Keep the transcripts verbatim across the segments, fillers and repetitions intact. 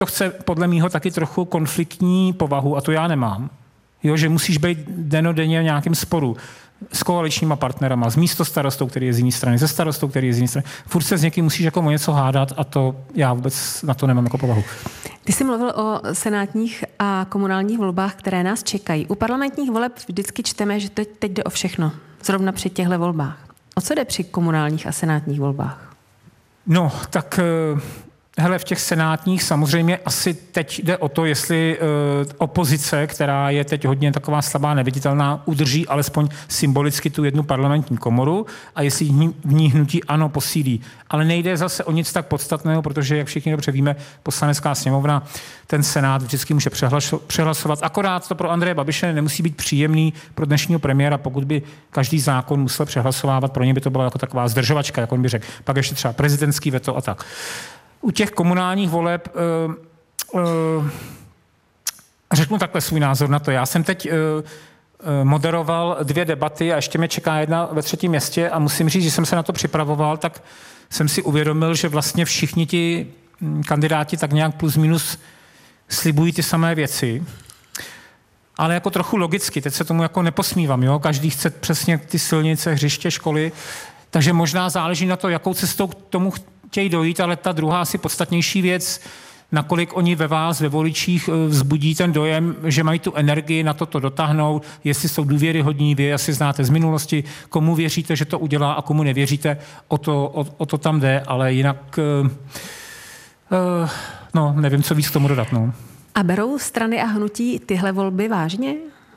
To chce podle mýho taky trochu konfliktní povahu a to já nemám. Jo, že musíš být denodenně v nějakém sporu s koaličníma partnerama, s místostarostou, který je z jiné strany, se starostou, který je z jiné strany. Furt se s někým musíš jako o něco hádat a to já vůbec na to nemám jako povahu. Ty jsi mluvil o senátních a komunálních volbách, které nás čekají. U parlamentních voleb vždycky čteme, že teď, teď jde o všechno. Zrovna při těchto volbách. O co jde při komunálních a senátních volbách? No, tak hele, v těch senátních samozřejmě asi teď jde o to, jestli uh, opozice, která je teď hodně taková slabá, neviditelná, udrží alespoň symbolicky tu jednu parlamentní komoru a jestli v ní hnutí ANO posílí. Ale nejde zase o nic tak podstatného, protože, jak všichni dobře víme, Poslanecká sněmovna ten senát vždycky může přehlasovat. Akorát to pro Andreje Babiše nemusí být příjemný pro dnešního premiéra, pokud by každý zákon musel přehlasovávat, pro ně by to byla jako taková zdržovačka, jak on by řekl. Pak ještě třeba prezidentský veto a tak. U těch komunálních voleb uh, uh, řeknu takhle svůj názor na to. Já jsem teď uh, uh, moderoval dvě debaty a ještě mě čeká jedna ve třetím městě a musím říct, že jsem se na to připravoval, tak jsem si uvědomil, že vlastně všichni ti kandidáti tak nějak plus minus slibují ty samé věci, ale jako trochu logicky, teď se tomu jako neposmívám, jo? Každý chce přesně ty silnice, hřiště, školy, takže možná záleží na to, jakou cestou k tomu chtějí dojít, ale ta druhá asi podstatnější věc, nakolik oni ve vás, ve voličích vzbudí ten dojem, že mají tu energii na to to dotáhnout, jestli jsou důvěryhodní, vy asi znáte z minulosti, komu věříte, že to udělá a komu nevěříte, o to, o, o to tam jde, ale jinak uh, uh, no, nevím, co víc k tomu dodat. No. A berou strany a hnutí tyhle volby vážně?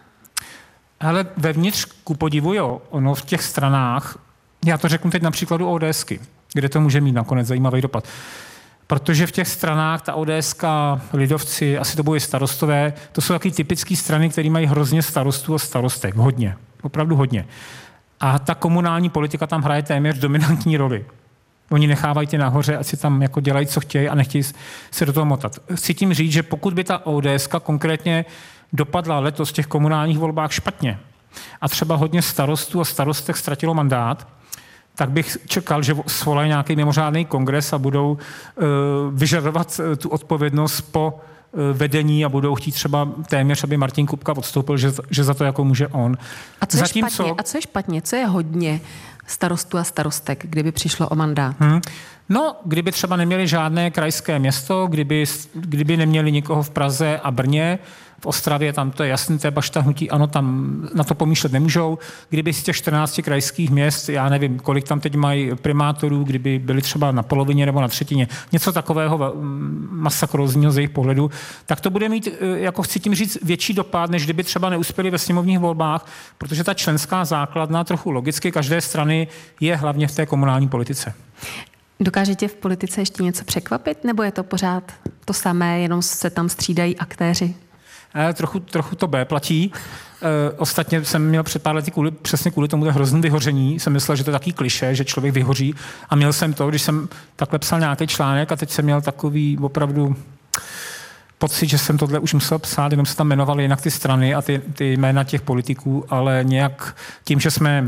Ale vevnitř, ku podivu, jo, ono v těch stranách, já to řeknu teď na příkladu ODSky, kde to může mít nakonec zajímavý dopad. Protože v těch stranách ta ODSka, lidovci, asi to budou i starostové, to jsou taky typické strany, které mají hrozně starostů a starostek. Hodně. Opravdu hodně. A ta komunální politika tam hraje téměř dominantní roli. Oni nechávají ty nahoře, ať si tam jako dělají, co chtějí a nechtějí se do toho motat. Chci tím říct, že pokud by ta ODSka konkrétně dopadla letos v těch komunálních volbách špatně a třeba hodně starostů a starostek ztratilo mandát, tak bych čekal, že svolají nějaký mimořádný kongres a budou uh, vyžadovat uh, tu odpovědnost po uh, vedení a budou chtít třeba téměř, aby Martin Kupka odstoupil, že, že za to jako může on. A co, Zatím, je špatně? Co... a co je špatně? Co je hodně starostů a starostek, kdyby přišlo o mandát? Hmm. No, kdyby třeba neměli žádné krajské město, kdyby, kdyby neměli nikoho v Praze a Brně, v Ostravě, tam to je jasný, to je bašta hnutí, ano, tam na to pomýšlet nemůžou. Kdyby z těch čtrnácti krajských měst, já nevím, kolik tam teď mají primátorů, kdyby byli třeba na polovině nebo na třetině, něco takového masakrózního z jejich pohledu, tak to bude mít, jako chci tím říct, větší dopad, než kdyby třeba neuspěli ve sněmovních volbách, protože ta členská základna trochu logicky každé strany je hlavně v té komunální politice. Dokáže tě v politice ještě něco překvapit, nebo je to pořád to samé, jenom se tam střídají aktéři? E, trochu, trochu to B platí. E, ostatně jsem měl před pár lety kvůli, přesně kvůli tomu hrozný vyhoření. Jsem myslel, že to je takový klišé, že člověk vyhoří. A měl jsem to, když jsem takhle psal nějaký článek a teď jsem měl takový opravdu pocit, že jsem tohle už musel psát, jenom se tam jmenovaly jinak ty strany a ty, ty jména těch politiků, ale nějak tím, že jsme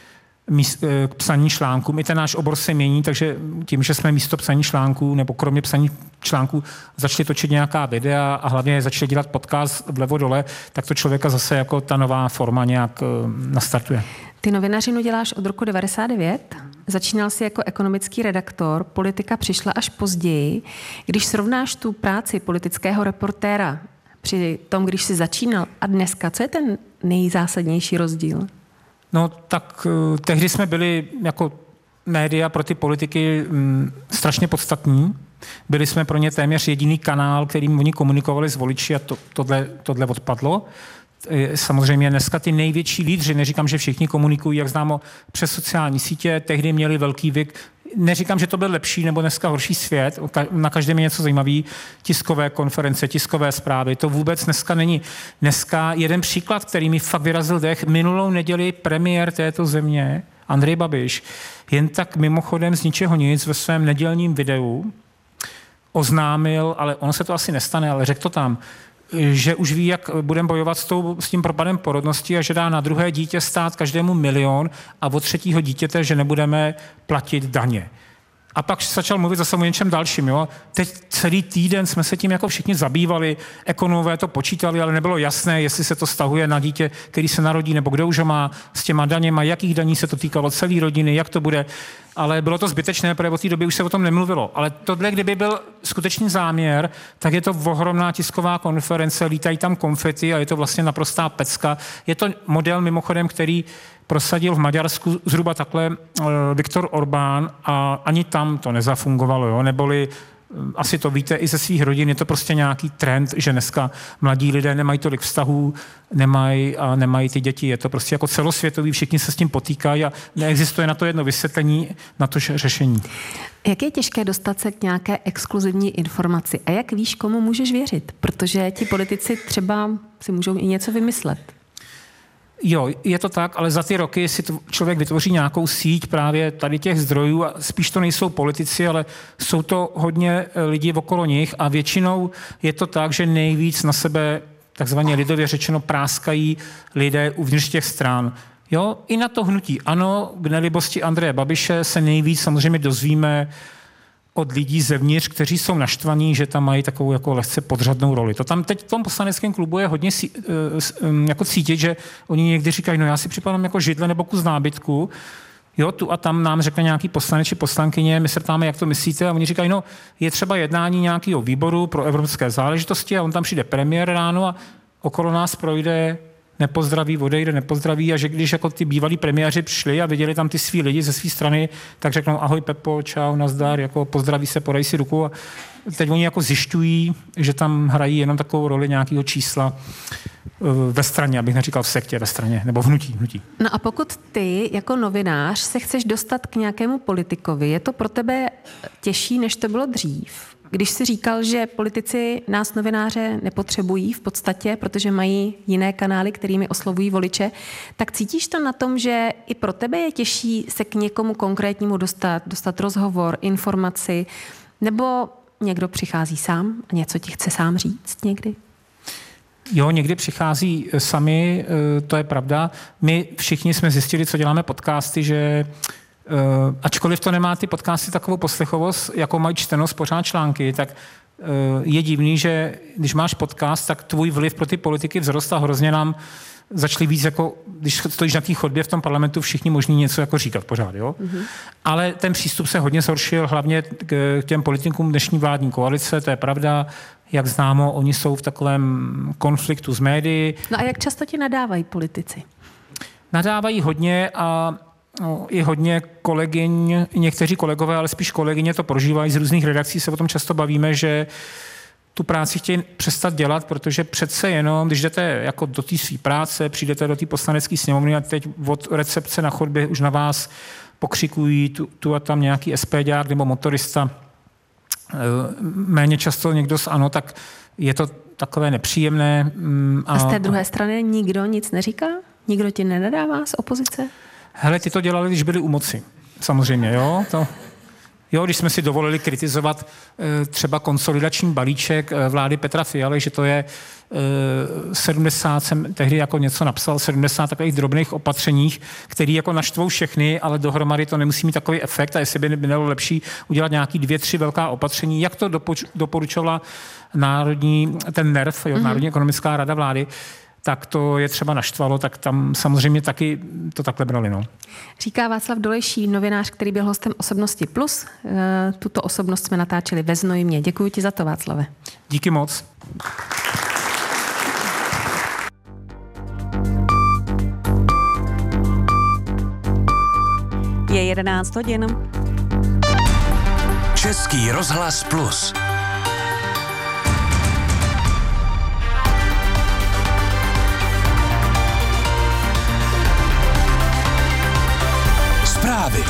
k psaní článků. I ten náš obor se mění, takže tím, že jsme místo psaní článků nebo kromě psaní článků začali točit nějaká videa a hlavně začali dělat podcast vlevo dole, tak to člověka zase jako ta nová forma nějak nastartuje. Ty novinařinu děláš od roku devadesát devět. Začínal jsi jako ekonomický redaktor, politika přišla až později. Když srovnáš tu práci politického reportéra při tom, když jsi začínal a dneska, co je ten nejzásadnější rozdíl? No tak tehdy jsme byli jako média pro ty politiky m, strašně podstatní. Byli jsme pro ně téměř jediný kanál, kterým oni komunikovali s voliči a to, tohle, tohle odpadlo. Samozřejmě dneska ty největší lídři, neříkám, že všichni komunikují, jak známo, přes sociální sítě, tehdy měli velký věk. Neříkám, že to byl lepší nebo dneska horší svět, na každém je něco zajímavý, tiskové konference, tiskové zprávy, to vůbec dneska není. Dneska jeden příklad, který mi fakt vyrazil dech, minulou neděli premiér této země, Andrej Babiš, jen tak mimochodem z ničeho nic ve svém nedělním videu oznámil, ale ono se to asi nestane, ale řekl to tam, že už ví, jak budeme bojovat s, tou, s tím propadem porodnosti a že dá na druhé dítě stát každému milion a od třetího dítěte, že nebudeme platit daně. A pak začal mluvit zase o něčem dalším. Jo? Teď celý týden jsme se tím jako všichni zabývali, ekonomové to počítali, ale nebylo jasné, jestli se to stahuje na dítě, který se narodí, nebo kdo už ho má s těma daněma, jakých daní se to týkalo celé rodiny, jak to bude. Ale bylo to zbytečné, protože od té doby už se o tom nemluvilo. Ale tohle, kdyby byl skutečný záměr, tak je to ohromná tisková konference, lítají tam konfety a je to vlastně naprostá pecka. Je to model mimochodem, který prosadil v Maďarsku zhruba takhle Viktor Orbán a ani tam to nezafungovalo, jo? Neboli asi to víte i ze svých rodin, je to prostě nějaký trend, že dneska mladí lidé nemají tolik vztahů, nemají a nemají ty děti. Je to prostě jako celosvětový, všichni se s tím potýkají a neexistuje na to jedno vysvětlení, na to řešení. Jak je těžké dostat se k nějaké exkluzivní informaci a jak víš, komu můžeš věřit? Protože ti politici třeba si můžou i něco vymyslet. Jo, je to tak, ale za ty roky si to člověk vytvoří nějakou síť právě tady těch zdrojů a spíš to nejsou politici, ale jsou to hodně lidí okolo nich a většinou je to tak, že nejvíc na sebe takzvaně lidově řečeno práskají lidé uvnitř těch stran. Jo, i na to hnutí ano, k nelibosti Andreje Babiše se nejvíc samozřejmě dozvíme od lidí zevnitř, kteří jsou naštvaní, že tam mají takovou jako lehce podřadnou roli. To tam teď v tom poslaneckém klubu je hodně sí, jako cítit, že oni někdy říkají, no já si připadám jako židle nebo kus nábytku, jo, tu a tam nám řekne nějaký poslanec či poslankyně, my se ptáme, jak to myslíte, a oni říkají, no je třeba jednání nějakého výboru pro evropské záležitosti a on tam přijde premiér ráno a okolo nás projde, nepozdraví, odejde, nepozdraví a že když jako ty bývalí premiéři přišli a viděli tam ty svý lidi ze své strany, tak řeknou ahoj Pepo, čau, nazdar, jako pozdraví se, podej si ruku a teď oni jako zjišťují, že tam hrají jenom takovou roli nějakého čísla ve straně, abych neříkal v sektě, ve straně, nebo v hnutí, hnutí. No a pokud ty jako novinář se chceš dostat k nějakému politikovi, je to pro tebe těžší, než to bylo dřív? Když jsi říkal, že politici nás novináře nepotřebují v podstatě, protože mají jiné kanály, kterými oslovují voliče, tak cítíš to na tom, že i pro tebe je těžší se k někomu konkrétnímu dostat, dostat rozhovor, informaci, nebo někdo přichází sám a něco ti chce sám říct někdy? Jo, někdy přichází sami, to je pravda. My všichni jsme zjistili, co děláme podcasty, že Uh, ačkoliv to nemá ty podcasty takovou poslechovost, jako mají čtenost pořád články, tak uh, je divný, že když máš podcast, tak tvůj vliv pro ty politiky vzrost a hrozně nám začali víc jako, když stojíš na té chodbě v tom parlamentu, všichni možný něco jako říkat pořád, jo. Mm-hmm. Ale ten přístup se hodně zhoršil, hlavně k těm politikům dnešní vládní koalice, to je pravda. Jak známo, oni jsou v takovém konfliktu s médií. No a jak často ti nadávají politici? Nadávají hodně a no, i hodně kolegyň, někteří kolegové, ale spíš kolegyně to prožívají z různých redakcí, se o tom často bavíme, že tu práci chtějí přestat dělat, protože přece jenom, když jdete jako do té své práce, přijdete do té poslanecké sněmovny a teď od recepce na chodbě už na vás pokřikují tu, tu a tam nějaký SPďák nebo motorista, méně často někdo z ANO, tak je to takové nepříjemné. A, a z té druhé strany nikdo nic neříká? Nikdo ti nenadává z opozice? Hele, ty to dělali, když byli u moci. Samozřejmě, jo. To, jo, když jsme si dovolili kritizovat e, třeba konsolidační balíček e, vlády Petra Fialy, že to je e, sedmdesát, jsem tehdy jako něco napsal, sedmdesát takových drobných opatřeních, které jako naštvou všechny, ale dohromady to nemusí mít takový efekt a jestli by bylo lepší udělat nějaký dvě, tři velká opatření, jak to dopoč, doporučovala národní, ten NERV, jo, mm-hmm. Národní ekonomická rada vlády, tak to je třeba naštvalo, tak tam samozřejmě taky to takhle brali. No. Říká Václav Dolejší, novinář, který byl hostem Osobnosti Plus. Tuto osobnost jsme natáčeli ve Znojmě. Děkuji ti za to, Václave. Díky moc. Je jedenáct hodin. Český rozhlas Plus. Zprávy.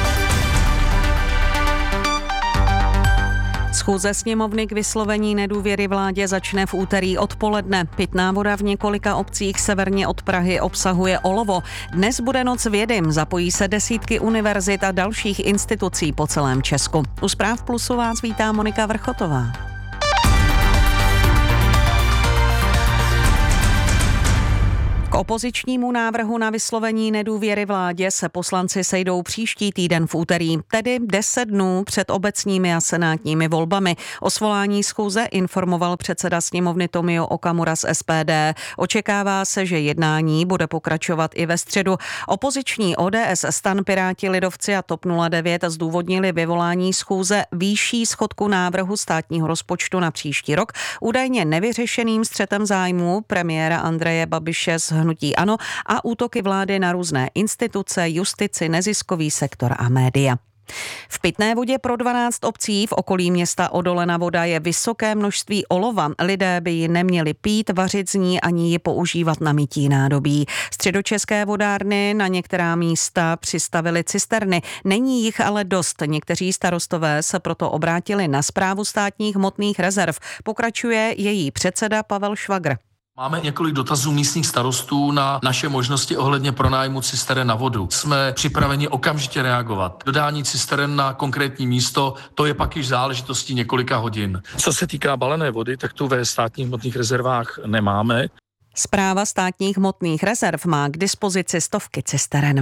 Schůze sněmovny k vyslovení nedůvěry vládě začne v úterý odpoledne. Pitná voda v několika obcích severně od Prahy obsahuje olovo. Dnes bude noc vědy, zapojí se desítky univerzit a dalších institucí po celém Česku. U Zpráv Plusu vás vítá Monika Vrchotová. K opozičnímu návrhu na vyslovení nedůvěry vládě se poslanci sejdou příští týden v úterý, tedy deset dnů před obecními a senátními volbami. O svolání schůze informoval předseda sněmovny Tomio Okamura z S P D. Očekává se, že jednání bude pokračovat i ve středu. Opoziční O D S, STAN, Piráti, Lidovci a TOP nula devět zdůvodnili vyvolání schůze výšší schodku návrhu státního rozpočtu na příští rok, údajně nevyřešeným střetem zájmů premiéra Andreje Babiše z hnutí ANO a útoky vlády na různé instituce, justici, neziskový sektor a média. V pitné vodě pro dvanáct obcí v okolí města Odolena Voda je vysoké množství olova. Lidé by ji neměli pít, vařit z ní ani ji používat na mytí nádobí. Středočeské vodárny na některá místa přistavily cisterny. Není jich ale dost. Někteří starostové se proto obrátili na Správu státních hmotných rezerv. Pokračuje její předseda Pavel Švagr. Máme několik dotazů místních starostů na naše možnosti ohledně pronájmu cisteren na vodu. Jsme připraveni okamžitě reagovat. Dodání cisteren na konkrétní místo, to je pak již záležitostí několika hodin. Co se týká balené vody, tak tu ve státních hmotných rezervách nemáme. Správa státních hmotných rezerv má k dispozici stovky cisteren.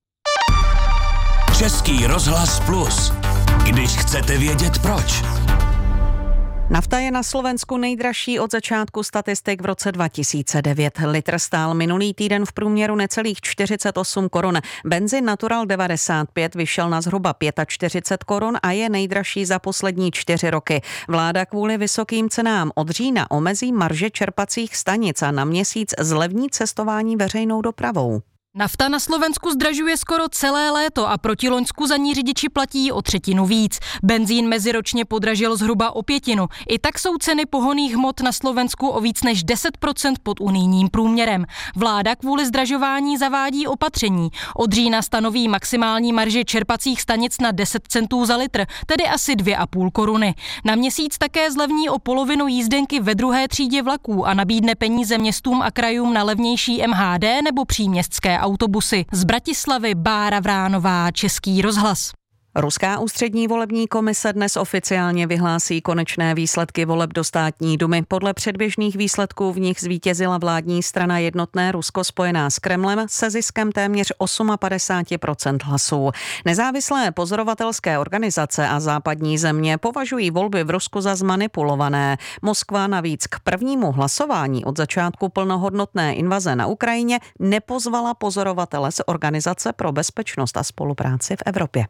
Český rozhlas Plus. Když chcete vědět proč. Nafta je na Slovensku nejdražší od začátku statistik v roce dva tisíce devět. Litr stál minulý týden v průměru necelých čtyřicet osm korun. Benzin Natural devadesát pět vyšel na zhruba čtyřicet pět korun a je nejdražší za poslední čtyři roky. Vláda kvůli vysokým cenám od října omezí marže čerpacích stanic a na měsíc zlevní cestování veřejnou dopravou. Nafta na Slovensku zdražuje skoro celé léto a proti loňsku za ní řidiči platí o třetinu víc. Benzín meziročně podražil zhruba o pětinu. I tak jsou ceny pohonných hmot na Slovensku o víc než deset procent pod unijním průměrem. Vláda kvůli zdražování zavádí opatření. Od října stanoví maximální marži čerpacích stanic na deset centů za litr, tedy asi dvě a půl koruny. Na měsíc také zlevní o polovinu jízdenky ve druhé třídě vlaků a nabídne peníze městům a krajům na levnější M H D nebo příměstské autobusy. Z Bratislavy Bára Vránová, Český rozhlas. Ruská ústřední volební komise dnes oficiálně vyhlásí konečné výsledky voleb do státní dumy. Podle předběžných výsledků v nich zvítězila vládní strana Jednotné Rusko spojená s Kremlem se ziskem téměř padesát osm procent hlasů. Nezávislé pozorovatelské organizace a západní země považují volby v Rusku za zmanipulované. Moskva navíc k prvnímu hlasování od začátku plnohodnotné invaze na Ukrajině nepozvala pozorovatele z Organizace pro bezpečnost a spolupráci v Evropě.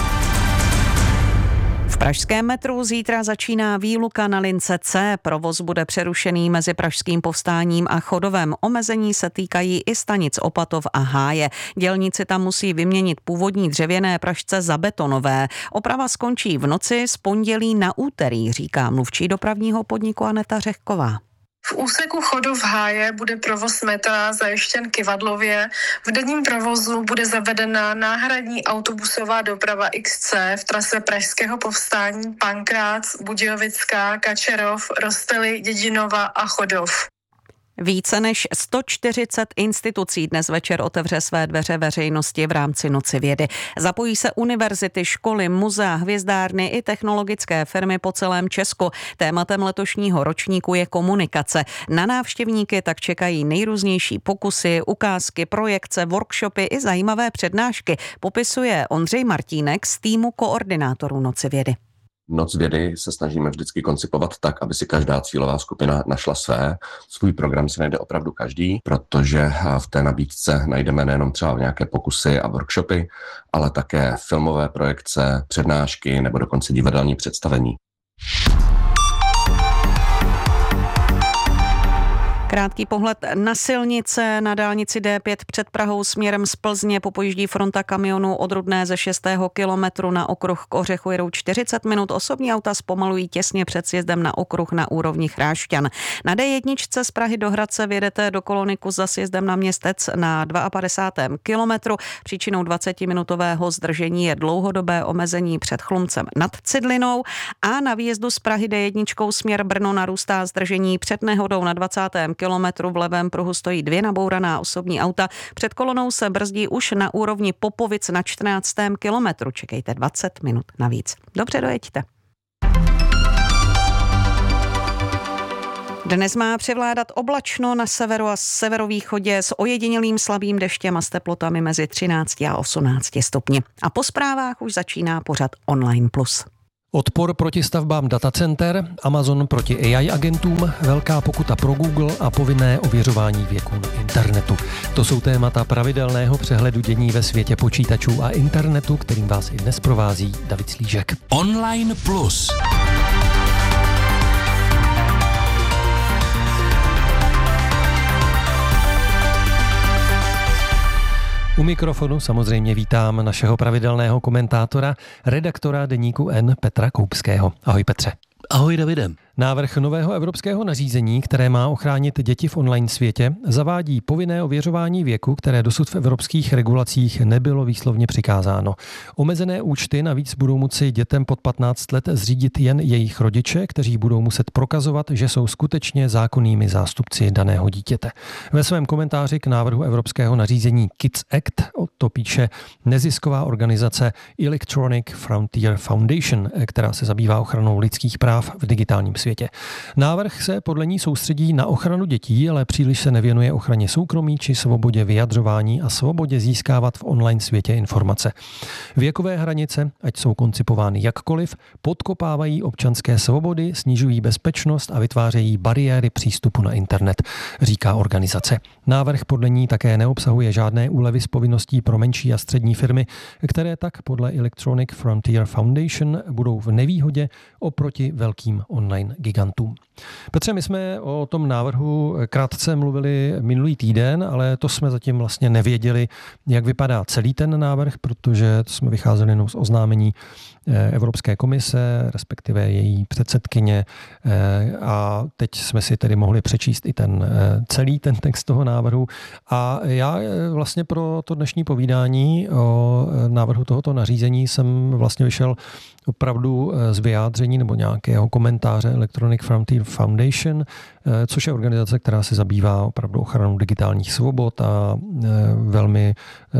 V pražském metru zítra začíná výluka na lince C. Provoz bude přerušený mezi Pražským povstáním a Chodovem. Omezení se týkají i stanic Opatov a Háje. Dělníci tam musí vyměnit původní dřevěné pražce za betonové. Oprava skončí v noci z pondělí na úterý, říká mluvčí dopravního podniku Aneta Řehková. V úseku Chodov Háje bude provoz metra zajištěn kyvadlově. V denním provozu bude zavedena náhradní autobusová doprava X C v trase Pražského povstání Pankrác, Budějovická, Kačerov, Rostely, Dědinova a Chodov. Více než sto čtyřicet institucí dnes večer otevře své dveře veřejnosti v rámci Noci vědy. Zapojí se univerzity, školy, muzea, hvězdárny i technologické firmy po celém Česku. Tématem letošního ročníku je komunikace. Na návštěvníky tak čekají nejrůznější pokusy, ukázky, projekce, workshopy i zajímavé přednášky, popisuje Ondřej Martínek z týmu koordinátorů Noci vědy. Noc vědy se snažíme vždycky koncipovat tak, aby si každá cílová skupina našla své. Svůj program si najde opravdu každý, protože v té nabídce najdeme nejenom třeba nějaké pokusy a workshopy, ale také filmové projekce, přednášky nebo dokonce divadelní představení. Krátký pohled na silnice. Na dálnici D pět před Prahou směrem z Plzně popojíždí fronta kamionů od Rudné ze šestého kilometru na okruh k Ořechu jedou čtyřicet minut. Osobní auta zpomalují těsně před sjezdem na okruh na úrovni Chrášťan. Na D jedna z Prahy do Hradce vjedete do Koloniku za sjezdem na Městec na padesátém druhém kilometru. Příčinou dvacetiminutového zdržení je dlouhodobé omezení před Chlumcem nad Cidlinou a na výjezdu z Prahy D jedna směr Brno narůstá zdržení před nehodou na dvacátém kilometru. V levém pruhu stojí dvě nabouraná osobní auta. Před kolonou se brzdí už na úrovni Popovic na čtrnáctém kilometru. Čekejte dvacet minut navíc. Dobře, dojeďte. Dnes má převládat oblačno na severu a severovýchodě s ojedinělým slabým deštěm a s teplotami mezi třináct a osmnáct stupni. A po zprávách už začíná pořad Online Plus. Odpor proti stavbám datacenter, Amazon proti A I agentům, velká pokuta pro Google a povinné ověřování věku na internetu. To jsou témata pravidelného přehledu dění ve světě počítačů a internetu, kterým vás i dnes provází David Slížek. Online Plus. U mikrofonu samozřejmě vítám našeho pravidelného komentátora, redaktora deníku N Petra Koupského. Ahoj Petře. Ahoj Davide. Návrh nového evropského nařízení, které má ochránit děti v online světě, zavádí povinné ověřování věku, které dosud v evropských regulacích nebylo výslovně přikázáno. Omezené účty navíc budou moci dětem pod patnáct let zřídit jen jejich rodiče, kteří budou muset prokazovat, že jsou skutečně zákonnými zástupci daného dítěte. Ve svém komentáři k návrhu evropského nařízení Kids Act to píše nezisková organizace Electronic Frontier Foundation, která se zabývá ochranou lidských práv v digitálním světě. Návrh se podle ní soustředí na ochranu dětí, ale příliš se nevěnuje ochraně soukromí či svobodě vyjadřování a svobodě získávat v online světě informace. Věkové hranice, ať jsou koncipovány jakkoliv, podkopávají občanské svobody, snižují bezpečnost a vytvářejí bariéry přístupu na internet, říká organizace. Návrh podle ní také neobsahuje žádné úlevy z povinností pro menší a střední firmy, které tak podle Electronic Frontier Foundation budou v nevýhodě oproti velkým online gigantům. Petře, my jsme o tom návrhu krátce mluvili minulý týden, ale to jsme zatím vlastně nevěděli, jak vypadá celý ten návrh, protože jsme vycházeli jenom z oznámení Evropské komise, respektive její předsedkyně, a teď jsme si tedy mohli přečíst i ten celý ten text toho návrhu. A já vlastně pro to dnešní povídání o návrhu tohoto nařízení jsem vlastně vyšel opravdu z vyjádření nebo nějakého komentáře Electronic Frontier Foundation, což je organizace, která se zabývá opravdu ochranou digitálních svobod a velmi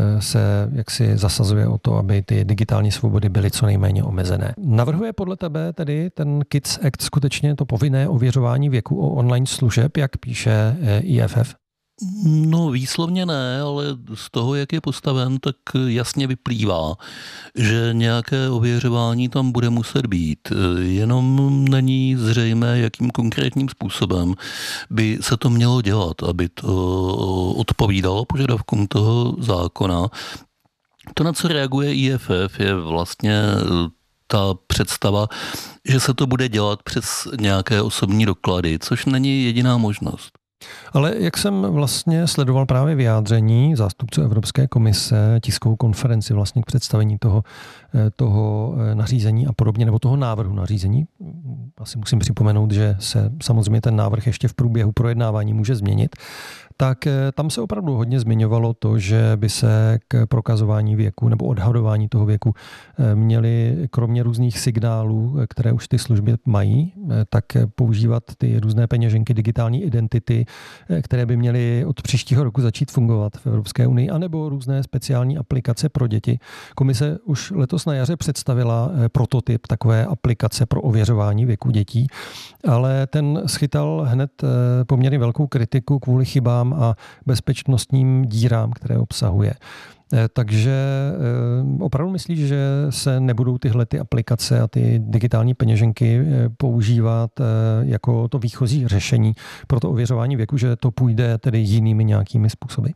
se jaksi zasazuje o to, aby ty digitální svobody byly co nejméně omezené. Navrhuje podle tebe tedy ten Kids Act skutečně to povinné ověřování věku o online služeb, jak píše I F F? No výslovně ne, ale z toho, jak je postaven, tak jasně vyplývá, že nějaké ověřování tam bude muset být. Jenom není zřejmé, jakým konkrétním způsobem by se to mělo dělat, aby to odpovídalo požadavkům toho zákona. To, na co reaguje I F F, je vlastně ta představa, že se to bude dělat přes nějaké osobní doklady, což není jediná možnost. Ale jak jsem vlastně sledoval právě vyjádření zástupců Evropské komise, tiskovou konferenci vlastně k představení toho, toho nařízení a podobně, nebo toho návrhu nařízení, asi musím připomenout, že se samozřejmě ten návrh ještě v průběhu projednávání může změnit, tak tam se opravdu hodně zmiňovalo to, že by se k prokazování věku nebo odhadování toho věku měly kromě různých signálů, které už ty služby mají, tak používat ty různé peněženky digitální identity, které by měly od příštího roku začít fungovat v Evropské unii, anebo různé speciální aplikace pro děti. Komise už letos na jaře představila prototyp takové aplikace pro ověřování věku dětí, ale ten schytal hned poměrně velkou kritiku kvůli chybám a bezpečnostním dírám, které obsahuje. Takže opravdu myslíš, že se nebudou tyhle ty aplikace a ty digitální peněženky používat jako to výchozí řešení pro to ověřování věku, že to půjde tedy jinými nějakými způsoby?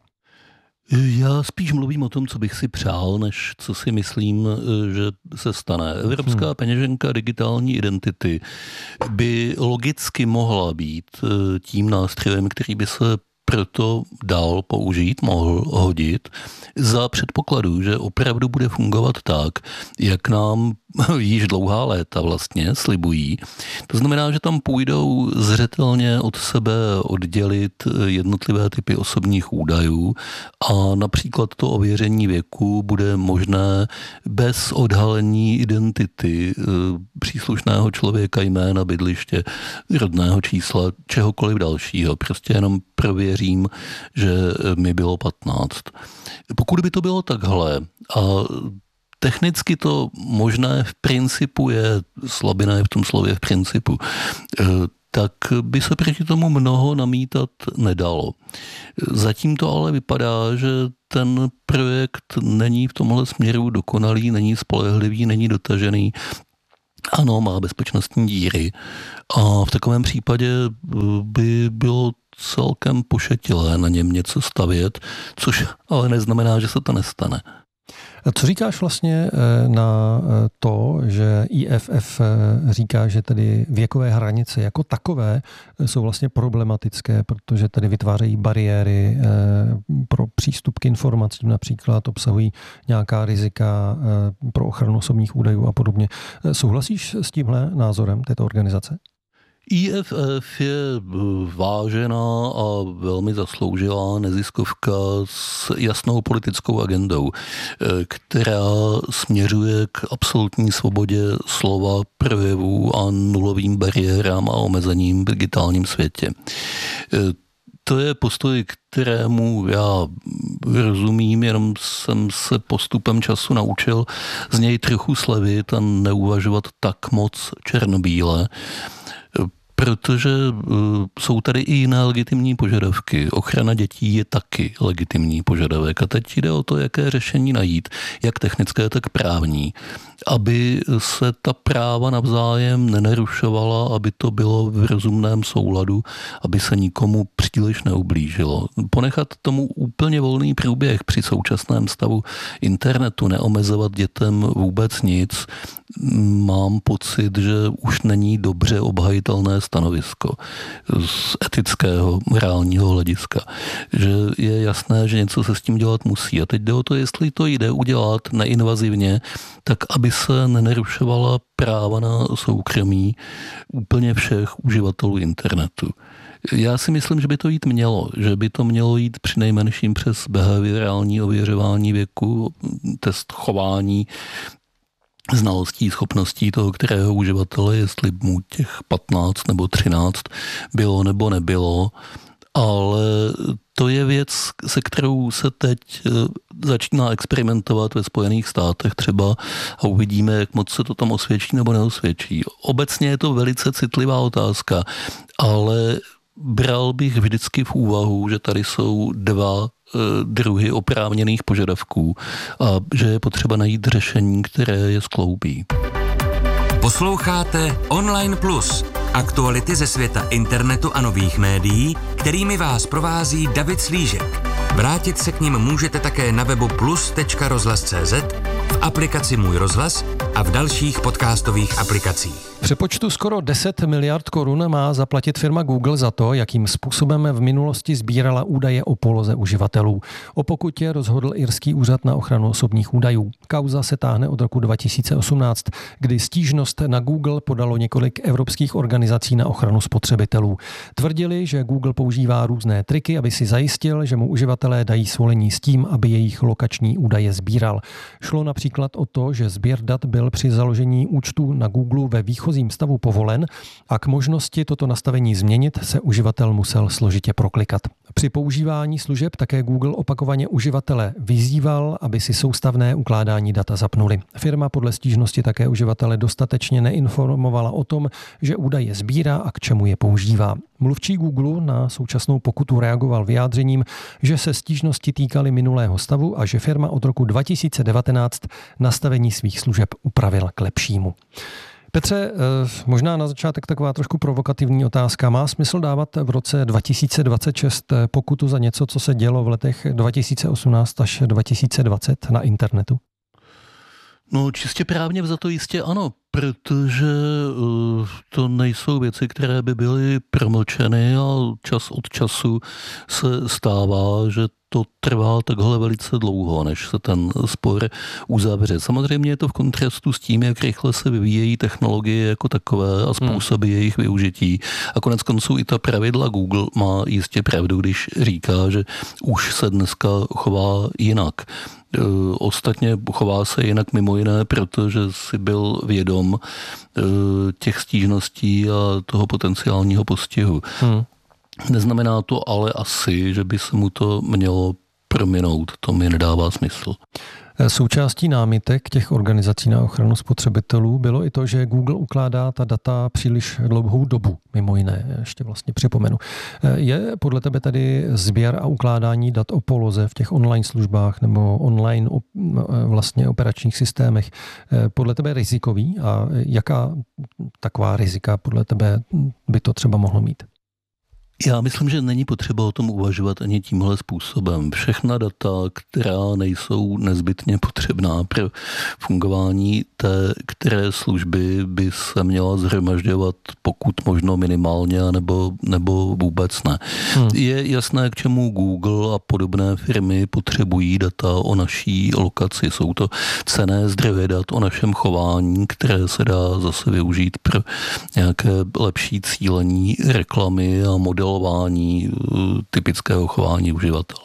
Já spíš mluvím o tom, co bych si přál, než co si myslím, že se stane. Evropská hmm. peněženka digitální identity by logicky mohla být tím nástrojem, který by se proto dál použít, mohl hodit, za předpokladu, že opravdu bude fungovat tak, jak nám již dlouhá léta vlastně slibují. To znamená, že tam půjdou zřetelně od sebe oddělit jednotlivé typy osobních údajů a například to ověření věku bude možné bez odhalení identity příslušného člověka, jména, bydliště, rodného čísla, čehokoliv dalšího. Prostě jenom prověřím, že mi bylo patnáct. Pokud by to bylo takhle a technicky to možné v principu je, slabina je v tom slově v principu, tak by se proti tomu mnoho namítat nedalo. Zatím to ale vypadá, že ten projekt není v tomhle směru dokonalý, není spolehlivý, není dotažený. Ano, má bezpečnostní díry a v takovém případě by bylo celkem pošetilé na něm něco stavět, což ale neznamená, že se to nestane. Co říkáš vlastně na to, že I F F říká, že tedy věkové hranice jako takové jsou vlastně problematické, protože tady vytvářejí bariéry pro přístup k informacím, například obsahují nějaká rizika pro ochranu osobních údajů a podobně. Souhlasíš s tímhle názorem této organizace? I F F je vážená a velmi zasloužilá neziskovka s jasnou politickou agendou, která směřuje k absolutní svobodě slova, projevů a nulovým bariérám a omezením v digitálním světě. To je postoj, kterému já rozumím, jenom jsem se postupem času naučil z něj trochu slevit a neuvažovat tak moc černobíle, protože jsou tady i jiné legitimní požadavky. Ochrana dětí je taky legitimní požadavek. A teď jde o to, jaké řešení najít, jak technické, tak právní, aby se ta práva navzájem nenarušovala, aby to bylo v rozumném souladu, aby se nikomu příliš neublížilo. Ponechat tomu úplně volný průběh při současném stavu internetu, neomezovat dětem vůbec nic, mám pocit, že už není dobře obhajitelné stanovisko z etického, morálního hlediska. Že je jasné, že něco se s tím dělat musí. A teď jde o to, jestli to jde udělat neinvazivně, tak aby se nenarušovala práva na soukromí úplně všech uživatelů internetu. Já si myslím, že by to jít mělo, že by to mělo jít přinejmenším přes behaviorální ověřování věku, test chování, znalostí, schopností toho, kterého uživatele, jestli mu těch patnáct nebo třináct bylo nebo nebylo, ale to je věc, se kterou se teď začíná experimentovat ve Spojených státech třeba a uvidíme, jak moc se to tam osvědčí nebo neosvědčí. Obecně je to velice citlivá otázka, ale bral bych vždycky v úvahu, že tady jsou dva druhy oprávněných požadavků a že je potřeba najít řešení, které je skloubí. Posloucháte Online Plus, aktuality ze světa internetu a nových médií, kterými vás provází David Slížek. Vrátit se k nim můžete také na webu plus tečka rozhlas tečka cé zet, v aplikaci Můj rozhlas a v dalších podcastových aplikacích. V přepočtu skoro deset miliard korun má zaplatit firma Google za to, jakým způsobem v minulosti sbírala údaje o poloze uživatelů. O pokutě rozhodl irský úřad na ochranu osobních údajů. Kauza se táhne od roku dva tisíce osmnáct, kdy stížnost na Google podalo několik evropských organizací na ochranu spotřebitelů. Tvrdili, že Google používá různé triky, aby si zajistil, že mu uživatelé dají svolení s tím, aby jejich lokační údaje sbíral. Šlo například o to, že sběr dat byl při založení účtu na Google ve výchozím stavu povolen a k možnosti toto nastavení změnit se uživatel musel složitě proklikat. Při používání služeb také Google opakovaně uživatele vyzýval, aby si soustavné ukládání data zapnuli. Firma podle stížnosti také uživatele dostatečně neinformovala o tom, že údaje sbírá a k čemu je používá. Mluvčí Google na současnou pokutu reagoval vyjádřením, že se stížnosti týkaly minulého stavu a že firma od roku dva tisíce devatenáct nastavení svých služeb upravila k lepšímu. Petře, možná na začátek taková trošku provokativní otázka. Má smysl dávat v roce dva tisíce dvacet šest pokutu za něco, co se dělo v letech dva tisíce osmnáct až dva tisíce dvacet na internetu? No čistě právně vzato jistě ano, protože uh, to nejsou věci, které by byly promlčeny a čas od času se stává, že to trvá takhle velice dlouho, než se ten spor uzavře. Samozřejmě je to v kontrastu s tím, jak rychle se vyvíjejí technologie jako takové a způsoby hmm. jejich využití. A konec konců i ta pravidla Google má jistě pravdu, když říká, že už se dneska chová jinak. Ostatně chová se jinak mimo jiné, protože si byl vědom těch stížností a toho potenciálního postihu. Hmm. Neznamená to ale asi, že by se mu to mělo prominout. To mi nedává smysl. Součástí námitek těch organizací na ochranu spotřebitelů bylo i to, že Google ukládá ta data příliš dlouhou dobu, mimo jiné, ještě vlastně připomenu. Je podle tebe tedy sběr a ukládání dat o poloze v těch online službách nebo online vlastně operačních systémech podle tebe rizikový a jaká taková rizika podle tebe by to třeba mohlo mít? Já myslím, že není potřeba o tom uvažovat ani tímhle způsobem. Všechna data, která nejsou nezbytně potřebná pro fungování té které služby, by se měla zhromažďovat pokud možno minimálně, nebo, nebo vůbec ne. Hmm. Je jasné, k čemu Google a podobné firmy potřebují data o naší lokaci. Jsou to cenné zdroje dat o našem chování, které se dá zase využít pro nějaké lepší cílení reklamy a model typického chování uživatele.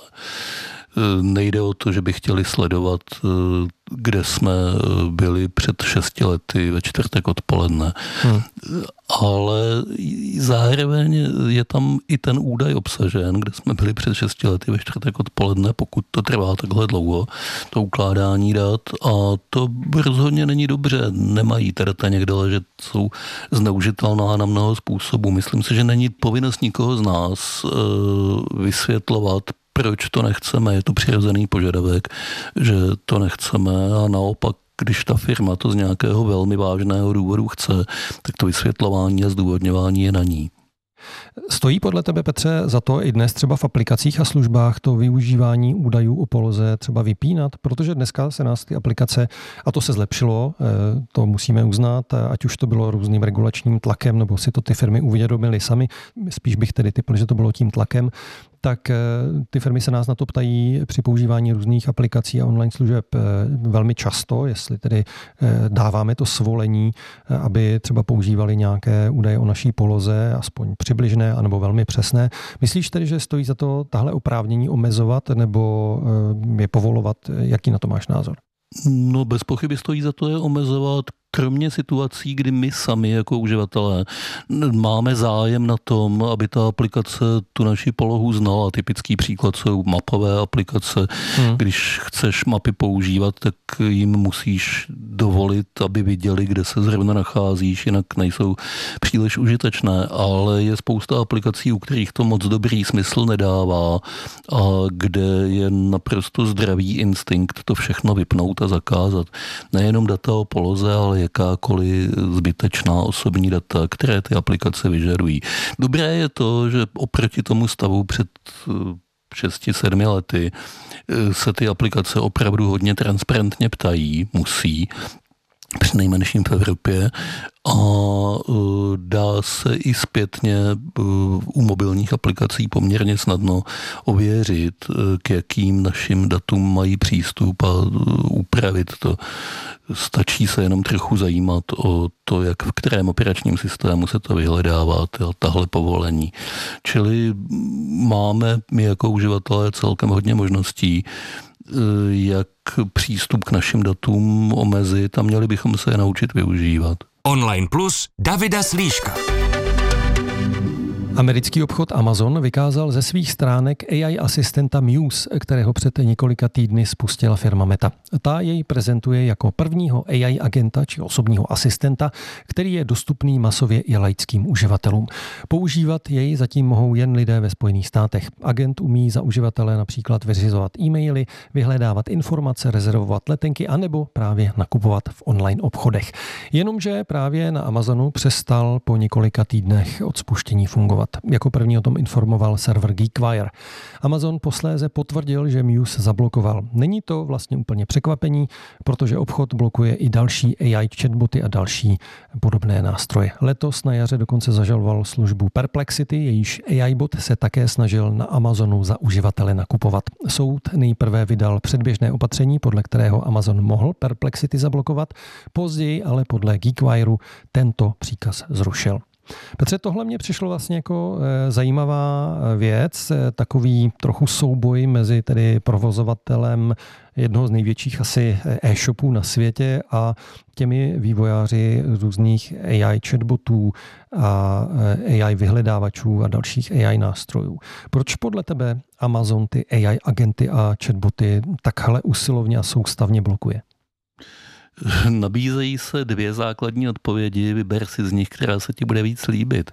Nejde o to, že by chtěli sledovat, kde jsme byli před šesti lety ve čtvrtek odpoledne. Hmm. Ale zároveň je tam i ten údaj obsažen, kde jsme byli před šesti lety ve čtvrtek odpoledne, pokud to trvá takhle dlouho, to ukládání dat. A to rozhodně není dobře. Nemají ta data někde ležet, jsou zneužitelná na mnoho způsobů. Myslím si, že není povinnost nikoho z nás vysvětlovat, proč to nechceme. Je to přirozený požadavek, že to nechceme a naopak, když ta firma to z nějakého velmi vážného důvodu chce, tak to vysvětlování a zdůvodňování je na ní. Stojí podle tebe, Petře, za to i dnes třeba v aplikacích a službách to využívání údajů o poloze třeba vypínat? Protože dneska se nás ty aplikace, a to se zlepšilo, to musíme uznat, ať už to bylo různým regulačním tlakem, nebo si to ty firmy uvědomily sami, spíš bych tedy typl, že to bylo tím tlakem, tak ty firmy se nás na to ptají při používání různých aplikací a online služeb velmi často, jestli tedy dáváme to svolení, aby třeba používali nějaké údaje o naší poloze, aspoň přibližné anebo velmi přesné. Myslíš tedy, že stojí za to tahle oprávnění omezovat nebo je povolovat? Jaký na to máš názor? No bez pochyby stojí za to je omezovat, kromě situací, kdy my sami jako uživatelé máme zájem na tom, aby ta aplikace tu naši polohu znala. Typický příklad jsou mapové aplikace. Hmm. Když chceš mapy používat, tak jim musíš dovolit, aby viděli, kde se zrovna nacházíš, jinak nejsou příliš užitečné. Ale je spousta aplikací, u kterých to moc dobrý smysl nedává a kde je naprosto zdravý instinkt to všechno vypnout a zakázat. Nejenom data o poloze, ale jakákoliv zbytečná osobní data, které ty aplikace vyžadují. Dobré je to, že oproti tomu stavu před šesti sedmi lety se ty aplikace opravdu hodně transparentně ptají, musí, přinejmenším v Evropě, a dá se i zpětně u mobilních aplikací poměrně snadno ověřit, k jakým našim datům mají přístup a upravit to. Stačí se jenom trochu zajímat o to, jak v kterém operačním systému se to vyhledává, tahle povolení. Čili máme my jako uživatelé celkem hodně možností, jak přístup k našim datům omezit a měli bychom se je naučit využívat. Online Plus Davida Slíška. Americký obchod Amazon vykázal ze svých stránek A I asistenta Muse, kterého před několika týdny spustila firma Meta. Ta jej prezentuje jako prvního A I agenta či osobního asistenta, který je dostupný masově i laickým uživatelům. Používat jej zatím mohou jen lidé ve Spojených státech. Agent umí za uživatele například vyřizovat e-maily, vyhledávat informace, rezervovat letenky anebo právě nakupovat v online obchodech. Jenomže právě na Amazonu přestal po několika týdnech od spuštění fungovat. Jako první o tom informoval server GeekWire. Amazon posléze potvrdil, že Muse zablokoval. Není to vlastně úplně překvapení, protože obchod blokuje i další A I chatboty a další podobné nástroje. Letos na jaře dokonce zažaloval službu Perplexity, jejíž A I bot se také snažil na Amazonu za uživatele nakupovat. Soud nejprve vydal předběžné opatření, podle kterého Amazon mohl Perplexity zablokovat, později ale podle GeekWireu tento příkaz zrušil. Petře, tohle mě přišlo vlastně jako zajímavá věc, takový trochu souboj mezi tedy provozovatelem jednoho z největších asi e-shopů na světě a těmi vývojáři různých A I chatbotů a A I vyhledávačů a dalších A I nástrojů. Proč podle tebe Amazon ty A I agenty a chatboty takhle usilovně a soustavně blokuje? Nabízejí se dvě základní odpovědi, vyber si z nich, která se ti bude víc líbit.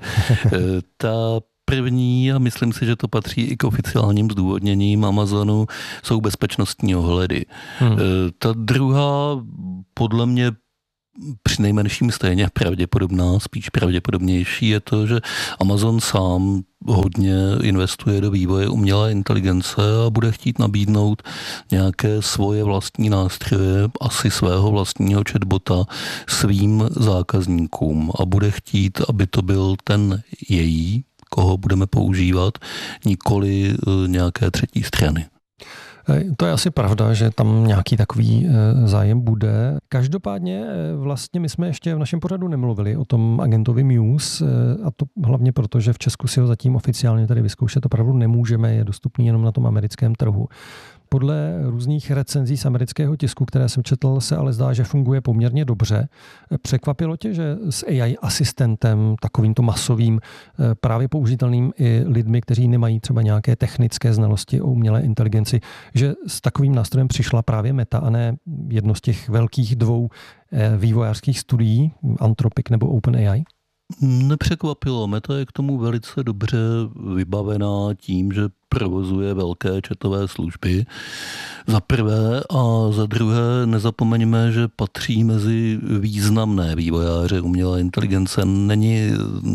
Ta první, a myslím si, že to patří i k oficiálním zdůvodněním Amazonu, jsou bezpečnostní ohledy. Hmm. Ta druhá, podle mě přinejmenším stejně pravděpodobná, spíš pravděpodobnější je to, že Amazon sám hodně investuje do vývoje umělé inteligence a bude chtít nabídnout nějaké svoje vlastní nástroje, asi svého vlastního chatbota svým zákazníkům a bude chtít, aby to byl ten její, koho budeme používat, nikoli nějaké třetí strany. To je asi pravda, že tam nějaký takový zájem bude. Každopádně vlastně my jsme ještě v našem pořadu nemluvili o tom agentovi Muse a to hlavně proto, že v Česku si ho zatím oficiálně tady vyzkoušet opravdu nemůžeme, je dostupný jenom na tom americkém trhu. Podle různých recenzí z amerického tisku, které jsem četl, se ale zdá, že funguje poměrně dobře. Překvapilo tě, že s A I asistentem, takovýmto masovým, právě použitelným i lidmi, kteří nemají třeba nějaké technické znalosti o umělé inteligenci, že s takovým nástrojem přišla právě Meta a ne jedno z těch velkých dvou vývojářských studií, Anthropic nebo OpenAI? Nepřekvapilo. Meta je k tomu velice dobře vybavená tím, že provozuje velké chatové služby. Za prvé a za druhé nezapomeňme, že patří mezi významné vývojáře umělé inteligence. Není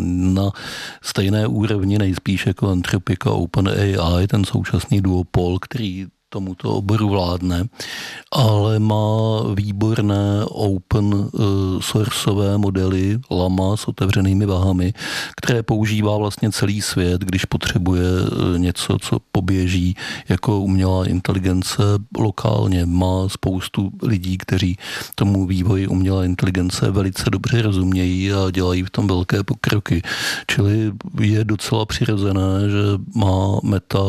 na stejné úrovni nejspíš jako Anthropic a OpenAI, ten současný duopol, který tomuto oboru vládne, ale má výborné open sourceové modely Llama s otevřenými váhami, které používá vlastně celý svět, když potřebuje něco, co poběží jako umělá inteligence lokálně. Má spoustu lidí, kteří tomu vývoji umělé inteligence velice dobře rozumějí a dělají v tom velké pokroky. Čili je docela přirozené, že má Meta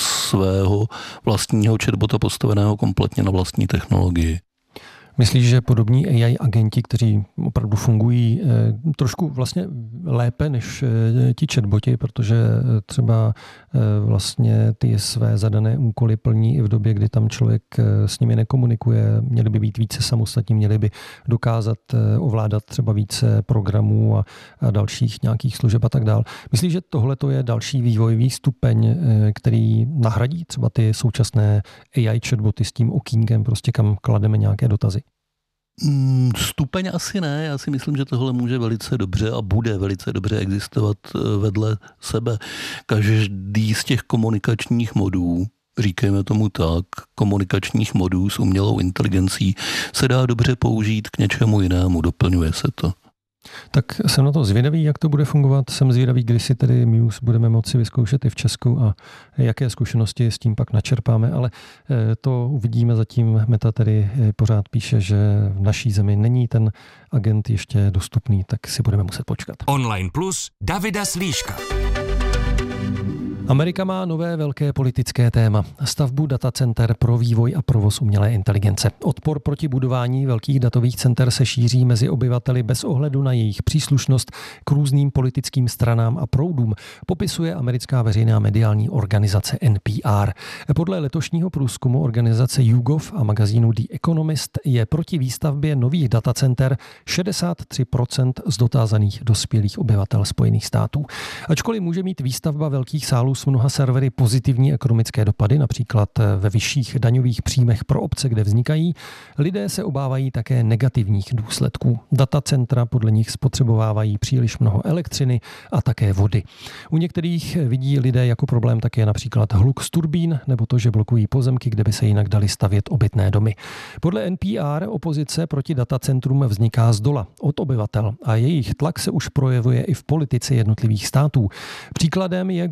svého vlastního chatbota postaveného kompletně na vlastní technologii. Myslíš, že podobní A I agenti, kteří opravdu fungují eh, trošku vlastně lépe než eh, ti chatboti, protože třeba eh, vlastně ty své zadané úkoly plní i v době, kdy tam člověk eh, s nimi nekomunikuje, měli by být více samostatní, měli by dokázat eh, ovládat třeba více programů a, a dalších nějakých služeb a tak dál. Myslíš, že tohle to je další vývojový stupeň, eh, který nahradí třeba ty současné A I chatboty s tím okýnkem, prostě kam klademe nějaké dotazy? Stupeň asi ne, já si myslím, že tohle může velice dobře a bude velice dobře existovat vedle sebe. Každý z těch komunikačních modů, říkejme tomu tak, komunikačních modů s umělou inteligencí se dá dobře použít k něčemu jinému, doplňuje se to. Tak jsem na to zvědavý, jak to bude fungovat. Jsem zvědavý, kdy si tedy Muse budeme moci vyzkoušet i v Česku a jaké zkušenosti s tím pak načerpáme, ale to uvidíme. Zatím Meta tedy pořád píše, že v naší zemi není ten agent ještě dostupný, tak si budeme muset počkat. Online Plus Davida Slíška. Amerika má nové velké politické téma. Stavbu datacenter pro vývoj a provoz umělé inteligence. Odpor proti budování velkých datových center se šíří mezi obyvateli bez ohledu na jejich příslušnost k různým politickým stranám a proudům, popisuje americká veřejná mediální organizace N P R. Podle letošního průzkumu organizace YouGov a magazínu The Economist je proti výstavbě nových datacenter šedesát tři procent z dotázaných dospělých obyvatel Spojených států. Ačkoliv může mít výstavba velkých sálů s mnoha servery pozitivní ekonomické dopady, například ve vyšších daňových příjmech pro obce, kde vznikají, lidé se obávají také negativních důsledků. Datacentra podle nich spotřebovávají příliš mnoho elektřiny a také vody. U některých vidí lidé jako problém také například hluk z turbín nebo to, že blokují pozemky, kde by se jinak daly stavět obytné domy. Podle N P R opozice proti datacentrům vzniká zdola od obyvatel a jejich tlak se už projevuje i v politice jednotlivých států. Příkladem je guvernér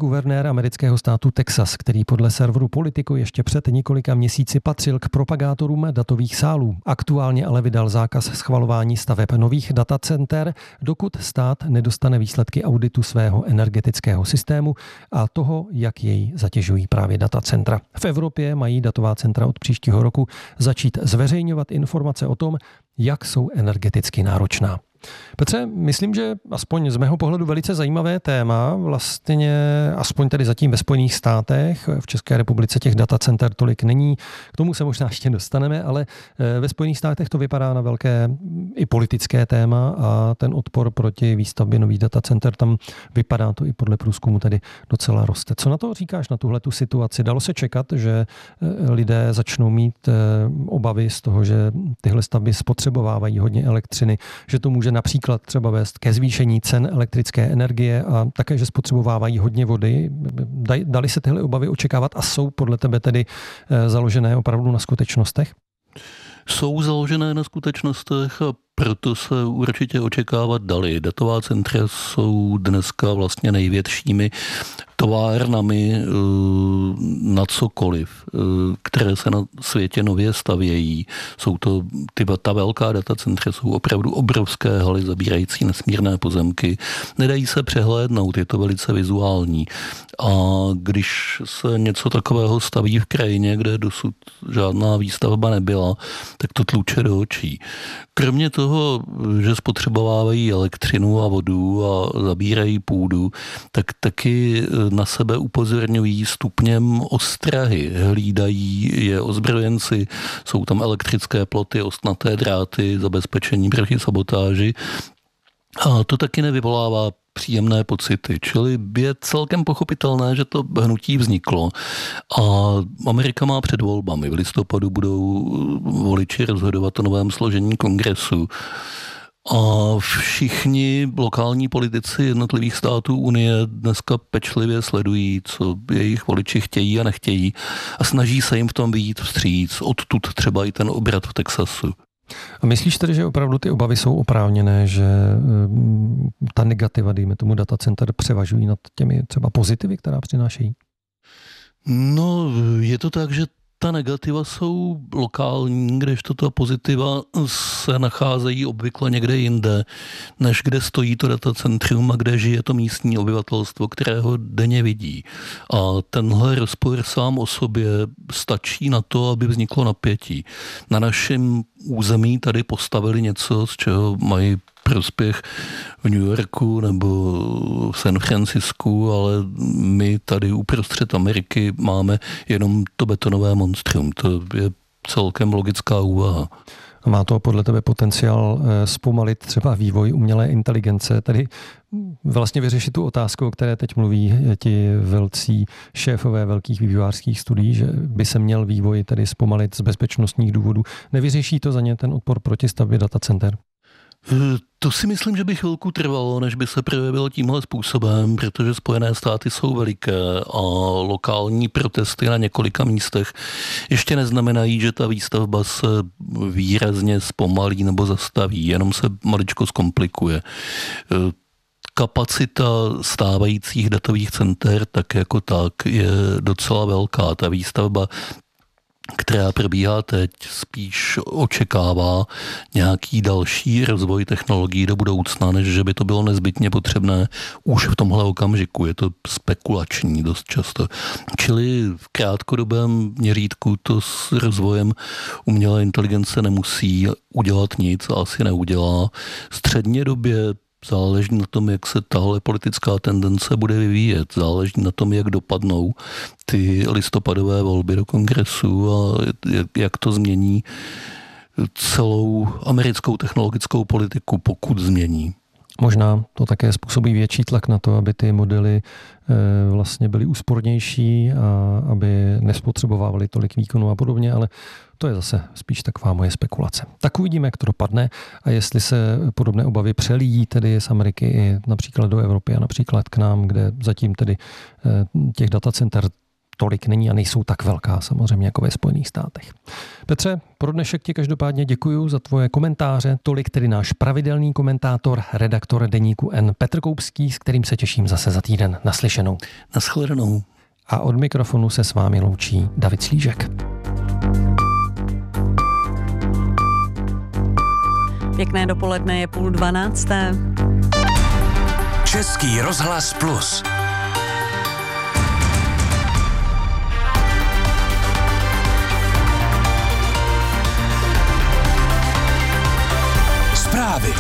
amerického státu Texas, který podle serveru Politico ještě před několika měsíci patřil k propagátorům datových sálů. Aktuálně ale vydal zákaz schvalování staveb nových datacenter, dokud stát nedostane výsledky auditu svého energetického systému a toho, jak jej zatěžují právě datacentra. V Evropě mají datová centra od příštího roku začít zveřejňovat informace o tom, jak jsou energeticky náročná. Petře, myslím, že aspoň z mého pohledu velice zajímavé téma, vlastně aspoň tedy zatím ve Spojených státech, v České republice těch datacenter tolik není, k tomu se možná ještě dostaneme, ale ve Spojených státech to vypadá na velké i politické téma a ten odpor proti výstavbě nových datacenter tam vypadá to i podle průzkumu tedy docela roste. Co na to říkáš, na tuhle tu situaci? Dalo se čekat, že lidé začnou mít obavy z toho, že tyhle stavby spotřebovávají hodně elektřiny, že to může například třeba vést ke zvýšení cen elektrické energie a také, že spotřebovávají hodně vody. Dali se tyhle obavy očekávat a jsou podle tebe tedy založené opravdu na skutečnostech? Jsou založené na skutečnostech a proto se určitě očekávat dali. Datová centra jsou dneska vlastně největšími továrnami na cokoliv, které se na světě nově stavějí. Jsou to, ty, ta velká datacentra jsou opravdu obrovské haly zabírající nesmírné pozemky. Nedají se přehlédnout, je to velice vizuální. A když se něco takového staví v krajině, kde dosud žádná výstavba nebyla, tak to tluče do očí. Kromě toho, že spotřebovávají elektřinu a vodu a zabírají půdu, tak taky na sebe upozorňují stupněm ostrahy. Hlídají je ozbrojenci, jsou tam elektrické ploty, ostnaté dráty, zabezpečení proti sabotáži. A to taky nevyvolává příjemné pocity. Čili je celkem pochopitelné, že to hnutí vzniklo. A Amerika má před volbami. V listopadu budou voliči rozhodovat o novém složení kongresu. A všichni lokální politici jednotlivých států Unie dneska pečlivě sledují, co jejich voliči chtějí a nechtějí a snaží se jim v tom vyjít vstříc. Odtud třeba i ten obrat v Texasu. A myslíš tedy, že opravdu ty obavy jsou oprávněné, že ta negativa, dejme tomu datacenter, převažují nad těmi třeba pozitivy, která přinášejí? No, je to tak, že ta negativa jsou lokální, kdežto ta pozitiva se nacházejí obvykle někde jinde, než kde stojí to datacentrum a kde žije to místní obyvatelstvo, které ho denně vidí. A tenhle rozpor sám o sobě stačí na to, aby vzniklo napětí. Na našem území tady postavili něco, z čeho mají prospěch v New Yorku nebo v San Francisku, ale my tady uprostřed Ameriky máme jenom to betonové monstrum. To je celkem logická úvaha. A má to podle tebe potenciál zpomalit třeba vývoj umělé inteligence, tedy vlastně vyřešit tu otázku, o které teď mluví ti velcí šéfové velkých vývojářských studií, že by se měl vývoj tedy zpomalit z bezpečnostních důvodů. Nevyřeší to za ně ten odpor proti stavbě datacenter? To si myslím, že by chvilku trvalo, než by se projevilo tímhle způsobem, protože Spojené státy jsou veliké a lokální protesty na několika místech ještě neznamenají, že ta výstavba se výrazně zpomalí nebo zastaví, jenom se maličko zkomplikuje. Kapacita stávajících datových center tak jako tak je docela velká. Ta výstavba, která probíhá teď, spíš očekává nějaký další rozvoj technologií do budoucna, než že by to bylo nezbytně potřebné už v tomhle okamžiku. Je to spekulační dost často. Čili v krátkodobém měřítku to s rozvojem umělé inteligence nemusí udělat nic a asi neudělá. V středně době záleží na tom, jak se tahle politická tendence bude vyvíjet. Záleží na tom, jak dopadnou ty listopadové volby do kongresu a jak to změní celou americkou technologickou politiku, pokud změní. Možná to také způsobí větší tlak na to, aby ty modely vlastně byly úspornější a aby nespotřebovávaly tolik výkonu a podobně, ale to je zase spíš taková moje spekulace. Tak uvidíme, jak to dopadne a jestli se podobné obavy přelíjí tedy z Ameriky i například do Evropy a například k nám, kde zatím tedy těch datacenter tolik není a nejsou tak velká samozřejmě jako ve Spojených státech. Petře, pro dnešek ti každopádně děkuju za tvoje komentáře. Tolik tedy náš pravidelný komentátor, redaktor deníku N Petr Koupský, s kterým se těším zase za týden. Naslyšenou. Naschledanou. A od mikrofonu se s vámi loučí David Slížek. Pěkné dopoledne, je půl dvanácté. Český rozhlas plus. Zprávy.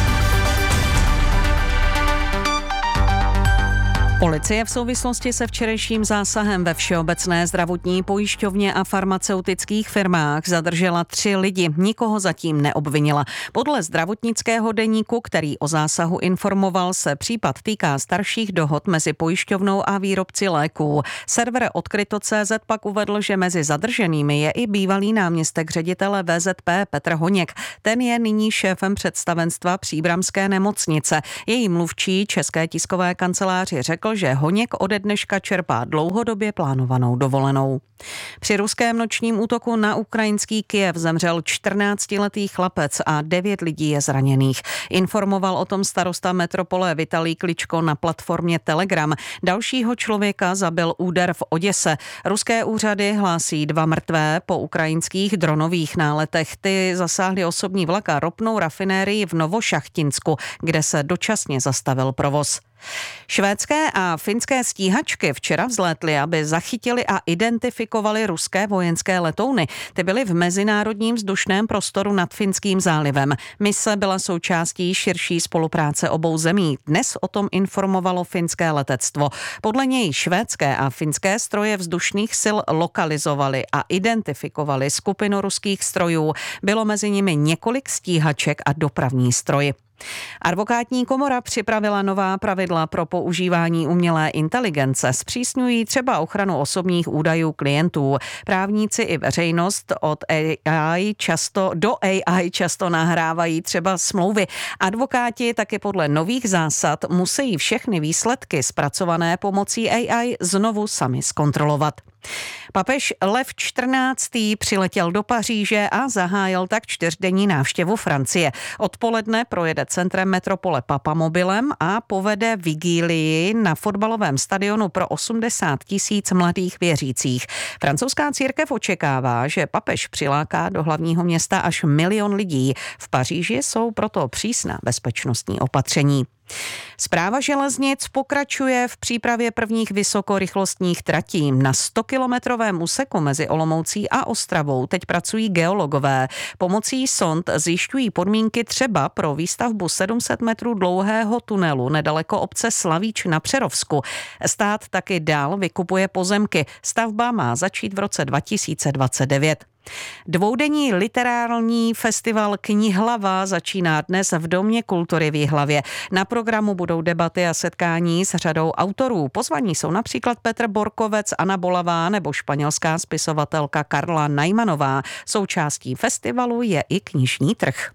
Policie v souvislosti se včerejším zásahem ve Všeobecné zdravotní pojišťovně a farmaceutických firmách zadržela tři lidi. Nikoho zatím neobvinila. Podle zdravotnického deníku, který o zásahu informoval, se případ týká starších dohod mezi pojišťovnou a výrobci léků. Server odkryto tečka cé zet pak uvedl, že mezi zadrženými je i bývalý náměstek ředitele vé zet pé Petr Honěk. Ten je nyní šéfem představenstva Příbramské nemocnice. Její mluvčí České tiskové kanceláři řekl, že Honěk ode dneška čerpá dlouhodobě plánovanou dovolenou. Při ruském nočním útoku na ukrajinský Kyjev zemřel čtrnáctiletý chlapec a devět lidí je zraněných. Informoval o tom starosta metropole Vitalij Kličko na platformě Telegram. Dalšího člověka zabil úder v Oděse. Ruské úřady hlásí dva mrtvé po ukrajinských dronových náletech. Ty zasáhly osobní vlak a ropnou rafinérii v Novošachtinsku, kde se dočasně zastavil provoz. Švédské a finské stíhačky včera vzlétly, aby zachytili a identifikovali ruské vojenské letouny. Ty byly v mezinárodním vzdušném prostoru nad Finským zálivem. Mise byla součástí širší spolupráce obou zemí. Dnes o tom informovalo finské letectvo. Podle něj švédské a finské stroje vzdušných sil lokalizovali a identifikovali skupinu ruských strojů. Bylo mezi nimi několik stíhaček a dopravní stroj. Advokátní komora připravila nová pravidla pro používání umělé inteligence. Zpřísňují třeba ochranu osobních údajů klientů. Právníci i veřejnost od A I často, do A I často nahrávají třeba smlouvy. Advokáti taky podle nových zásad musí všechny výsledky zpracované pomocí A I znovu sami zkontrolovat. Papež Lev čtrnáctý přiletěl do Paříže a zahájil tak čtyřdenní návštěvu Francie. Odpoledne projede centrem metropole papamobilem a povede vigílii na fotbalovém stadionu pro osmdesát tisíc mladých věřících. Francouzská církev očekává, že papež přiláká do hlavního města až milion lidí. V Paříži jsou proto přísná bezpečnostní opatření. Správa železnic pokračuje v přípravě prvních vysokorychlostních tratí. Na stokilometrovém úseku mezi Olomoucí a Ostravou teď pracují geologové. Pomocí sond zjišťují podmínky třeba pro výstavbu sedm set metrů dlouhého tunelu nedaleko obce Slavíč na Přerovsku. Stát taky dál vykupuje pozemky. Stavba má začít v roce dva tisíce dvacet devět. Dvoudenní literární festival Knihlava začíná dnes v Domě kultury v Jihlavě. Na programu budou debaty a setkání s řadou autorů. Pozvaní jsou například Petr Borkovec, Anna Bolavá nebo španělská spisovatelka Karla Najmanová. Součástí festivalu je i knižní trh.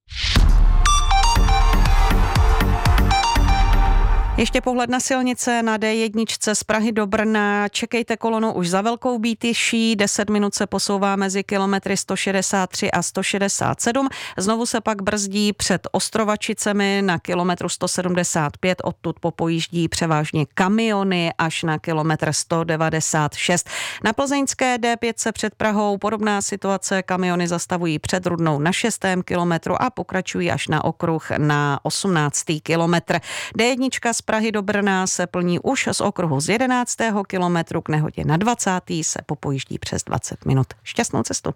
Ještě pohled na silnice na D jedna z Prahy do Brna. Čekejte kolonu už za Velkou Bítyší. deset minut se posouvá mezi kilometry sto šedesát tři a sto šedesát sedm. Znovu se pak brzdí před Ostrovačicemi na kilometru sto sedmdesát pět. Odtud popojíždí převážně kamiony až na kilometr sto devadesát šest. Na plzeňské D pět se před Prahou podobná situace. Kamiony zastavují před Rudnou na šestém kilometru a pokračují až na okruh na osmnáctý kilometr. D jedna z Prahy do Brna se plní už z okruhu z jedenáctého kilometru k nehodě na dvacátý se popojíždí přes dvacet minut. Šťastnou cestu.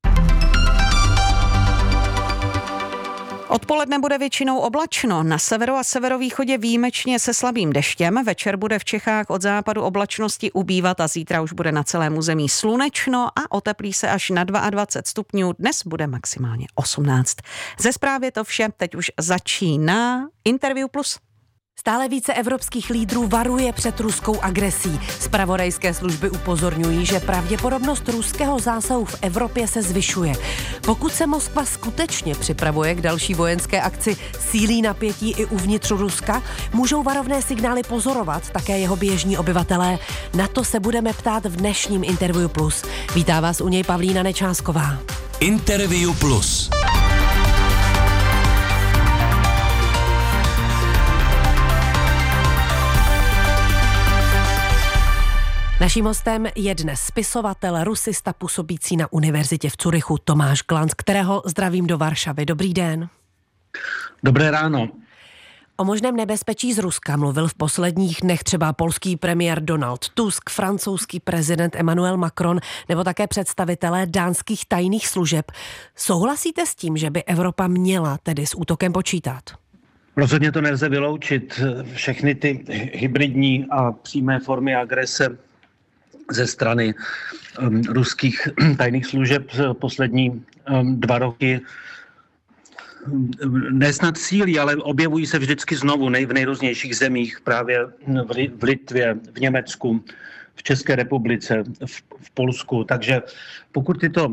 Odpoledne bude většinou oblačno, na severu a severovýchodě výjimečně se slabým deštěm. Večer bude v Čechách od západu oblačnosti ubývat a zítra už bude na celém území slunečno a oteplí se až na dvacet dva stupňů. Dnes bude maximálně osmnáct. Ze zprávy to vše, teď už začíná Interview Plus. Stále více evropských lídrů varuje před ruskou agresí. Zpravodajské služby upozorňují, že pravděpodobnost ruského zásahu v Evropě se zvyšuje. Pokud se Moskva skutečně připravuje k další vojenské akci, sílí napětí i uvnitř Ruska, můžou varovné signály pozorovat také jeho běžní obyvatelé. Na to se budeme ptát v dnešním Interview Plus. Vítá vás u něj Pavlína Nečásková. Interview Plus. Naším hostem je dnes spisovatel, rusista působící na univerzitě v Curychu Tomáš Glanc, kterého zdravím do Varšavy. Dobrý den. Dobré ráno. O možném nebezpečí z Ruska mluvil v posledních dnech třeba polský premiér Donald Tusk, francouzský prezident Emmanuel Macron nebo také představitelé dánských tajných služeb. Souhlasíte s tím, že by Evropa měla tedy s útokem počítat? Rozhodně to nelze vyloučit. Všechny ty hybridní a přímé formy agrese ze strany um, ruských tajných služeb poslední um, dva roky nesnad sílí, ale objevují se vždycky znovu nej, v nejrůznějších zemích, právě v, v Litvě, v Německu, v České republice, v, v Polsku. Takže pokud tyto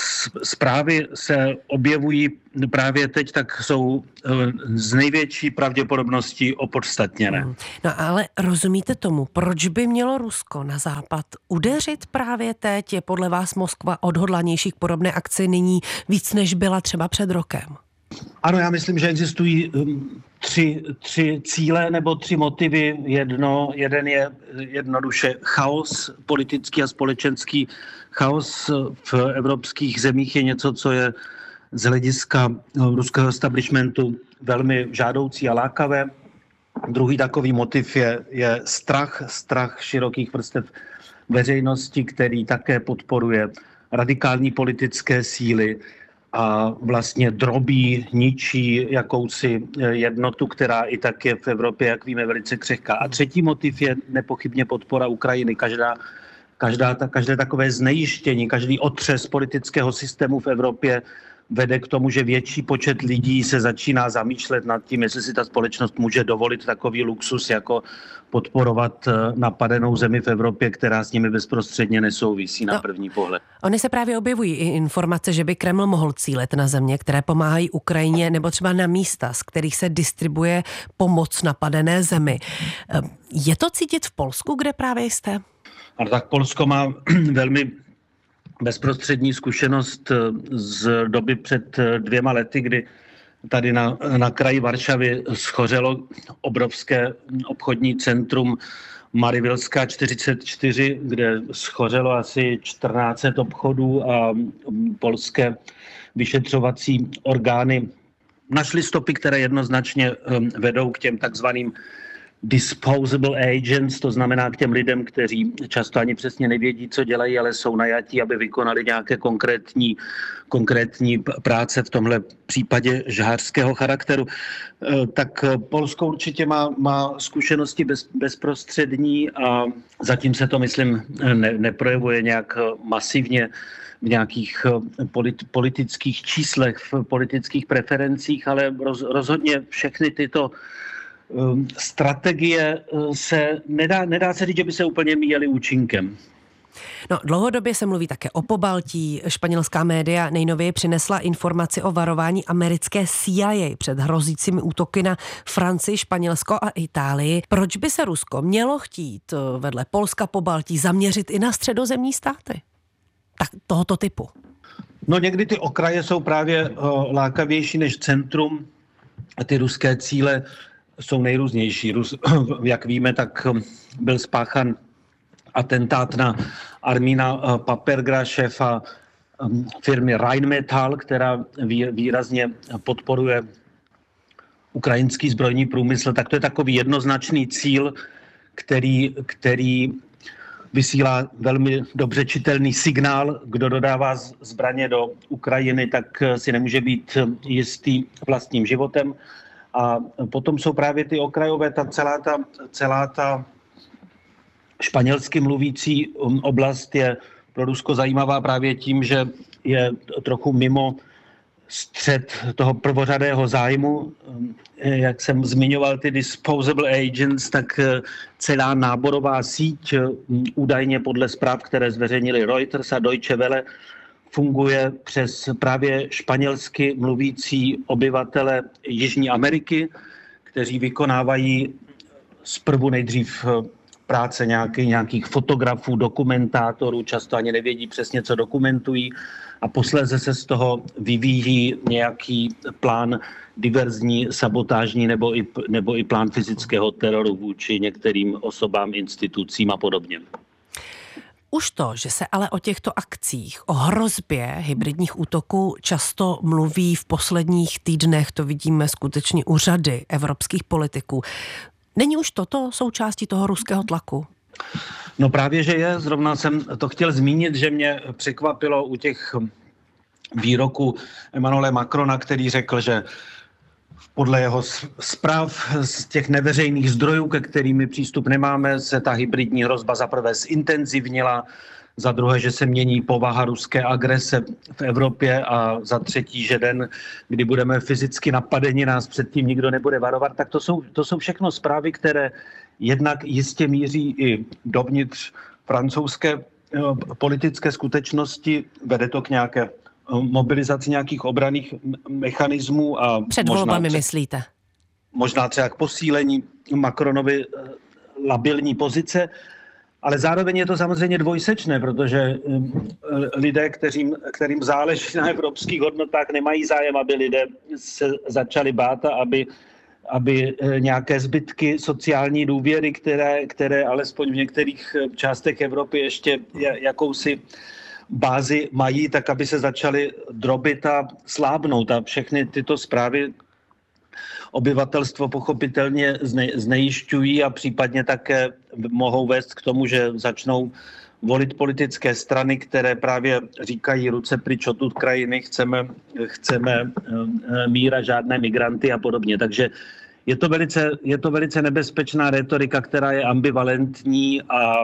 zprávy se objevují právě teď, tak jsou z největší pravděpodobností opodstatněné. No ale rozumíte tomu, proč by mělo Rusko na západ udeřit právě teď? Je podle vás Moskva odhodlanější k podobné akci nyní víc, než byla třeba před rokem? Ano, já myslím, že existují tři, tři cíle nebo tři motivy. Jedno, jeden je jednoduše chaos, politický a společenský chaos v evropských zemích je něco, co je z hlediska ruského establishmentu velmi žádoucí a lákavé. Druhý takový motiv je, je strach, strach širokých vrstev veřejnosti, který také podporuje radikální politické síly a vlastně drobí, ničí jakousi jednotu, která i tak je v Evropě, jak víme, velice křehká. A třetí motiv je nepochybně podpora Ukrajiny. Každá, každá, každé takové znejištění, každý otřes politického systému v Evropě vede k tomu, že větší počet lidí se začíná zamýšlet nad tím, jestli si ta společnost může dovolit takový luxus, jako podporovat napadenou zemi v Evropě, která s nimi bezprostředně nesouvisí na první pohled. Ony se právě objevují i informace, že by Kreml mohl cílit na země, které pomáhají Ukrajině, nebo třeba na místa, z kterých se distribuje pomoc napadené zemi. Je to cítit v Polsku, kde právě jste? Ano, tak Polsko má velmi bezprostřední zkušenost z doby před dvěma lety, kdy tady na, na kraji Varšavy schořelo obrovské obchodní centrum Marivilská čtyřicet čtyři, kde schořelo asi čtrnáct set obchodů a polské vyšetřovací orgány našly stopy, které jednoznačně vedou k těm takzvaným disposable agents, to znamená k těm lidem, kteří často ani přesně nevědí, co dělají, ale jsou najatí, aby vykonali nějaké konkrétní, konkrétní práce, v tomhle případě žhářského charakteru. Tak Polsko určitě má, má zkušenosti bez, bezprostřední a zatím se to, myslím, ne, neprojevuje nějak masivně v nějakých polit, politických číslech, v politických preferencích, ale roz, rozhodně všechny tyto strategie se nedá, nedá se říct, že by se úplně míjely účinkem. No, dlouhodobě se mluví také o Pobaltí. Španělská média nejnověji přinesla informaci o varování americké C I A před hrozícími útoky na Francii, Španělsko a Itálii. Proč by se Rusko mělo chtít vedle Polska, Pobaltí zaměřit i na středozemní státy? Tak tohoto typu. No někdy ty okraje jsou právě o, lákavější než centrum a ty ruské cíle jsou nejrůznější. Rus, jak víme, tak byl spáchan atentát na Armína Papergra, šéfa firmy Rheinmetall, která výrazně podporuje ukrajinský zbrojní průmysl. Tak to je takový jednoznačný cíl, který, který vysílá velmi dobře čitelný signál. Kdo dodává zbraně do Ukrajiny, tak si nemůže být jistý vlastním životem. A potom jsou právě ty okrajové, ta celá ta, celá ta španělsky mluvící oblast je pro Rusko zajímavá právě tím, že je trochu mimo střed toho prvořadého zájmu. Jak jsem zmiňoval ty disposable agents, tak celá náborová síť, údajně podle zpráv, které zveřejnili Reuters a Deutsche Welle, funguje přes právě španělsky mluvící obyvatele Jižní Ameriky, kteří vykonávají zprvu nejdřív práce nějaký, nějakých fotografů, dokumentátorů, často ani nevědí přesně, co dokumentují, a posléze se z toho vyvíjí nějaký plán diverzní, sabotážní nebo i, nebo i plán fyzického teroru vůči některým osobám, institucím a podobně. Už to, že se ale o těchto akcích, o hrozbě hybridních útoků často mluví v posledních týdnech, to vidíme skutečně u řady evropských politiků. Není už toto součástí toho ruského tlaku? No právě, že je. Zrovna jsem to chtěl zmínit, že mě překvapilo u těch výroků Emmanuela Macrona, který řekl, že podle jeho zpráv z těch neveřejných zdrojů, ke kterými přístup nemáme, se ta hybridní hrozba zaprvé zintenzivnila, za druhé, že se mění povaha ruské agrese v Evropě a za třetí, že den, kdy budeme fyzicky napadeni, nás předtím nikdo nebude varovat. Tak to jsou, to jsou všechno zprávy, které jednak jistě míří i dovnitř francouzské politické skutečnosti. Vede to k nějaké mobilizaci nějakých obranných mechanismů. A před volbami myslíte? Možná třeba k posílení Macronovy labilní pozice, ale zároveň je to samozřejmě dvojsečné, protože lidé, kterým, kterým záleží na evropských hodnotách, nemají zájem, aby lidé se začali bát a aby, aby nějaké zbytky sociální důvěry, které, které alespoň v některých částech Evropy ještě jakousi bázi mají, tak aby se začaly drobit a slábnout. A všechny tyto zprávy obyvatelstvo pochopitelně zne, znejišťují a případně také mohou vést k tomu, že začnou volit politické strany, které právě říkají ruce pryč odtud krajiny, chceme, chceme mír a žádné migranty a podobně. Takže je to velice, je to velice nebezpečná retorika, která je ambivalentní a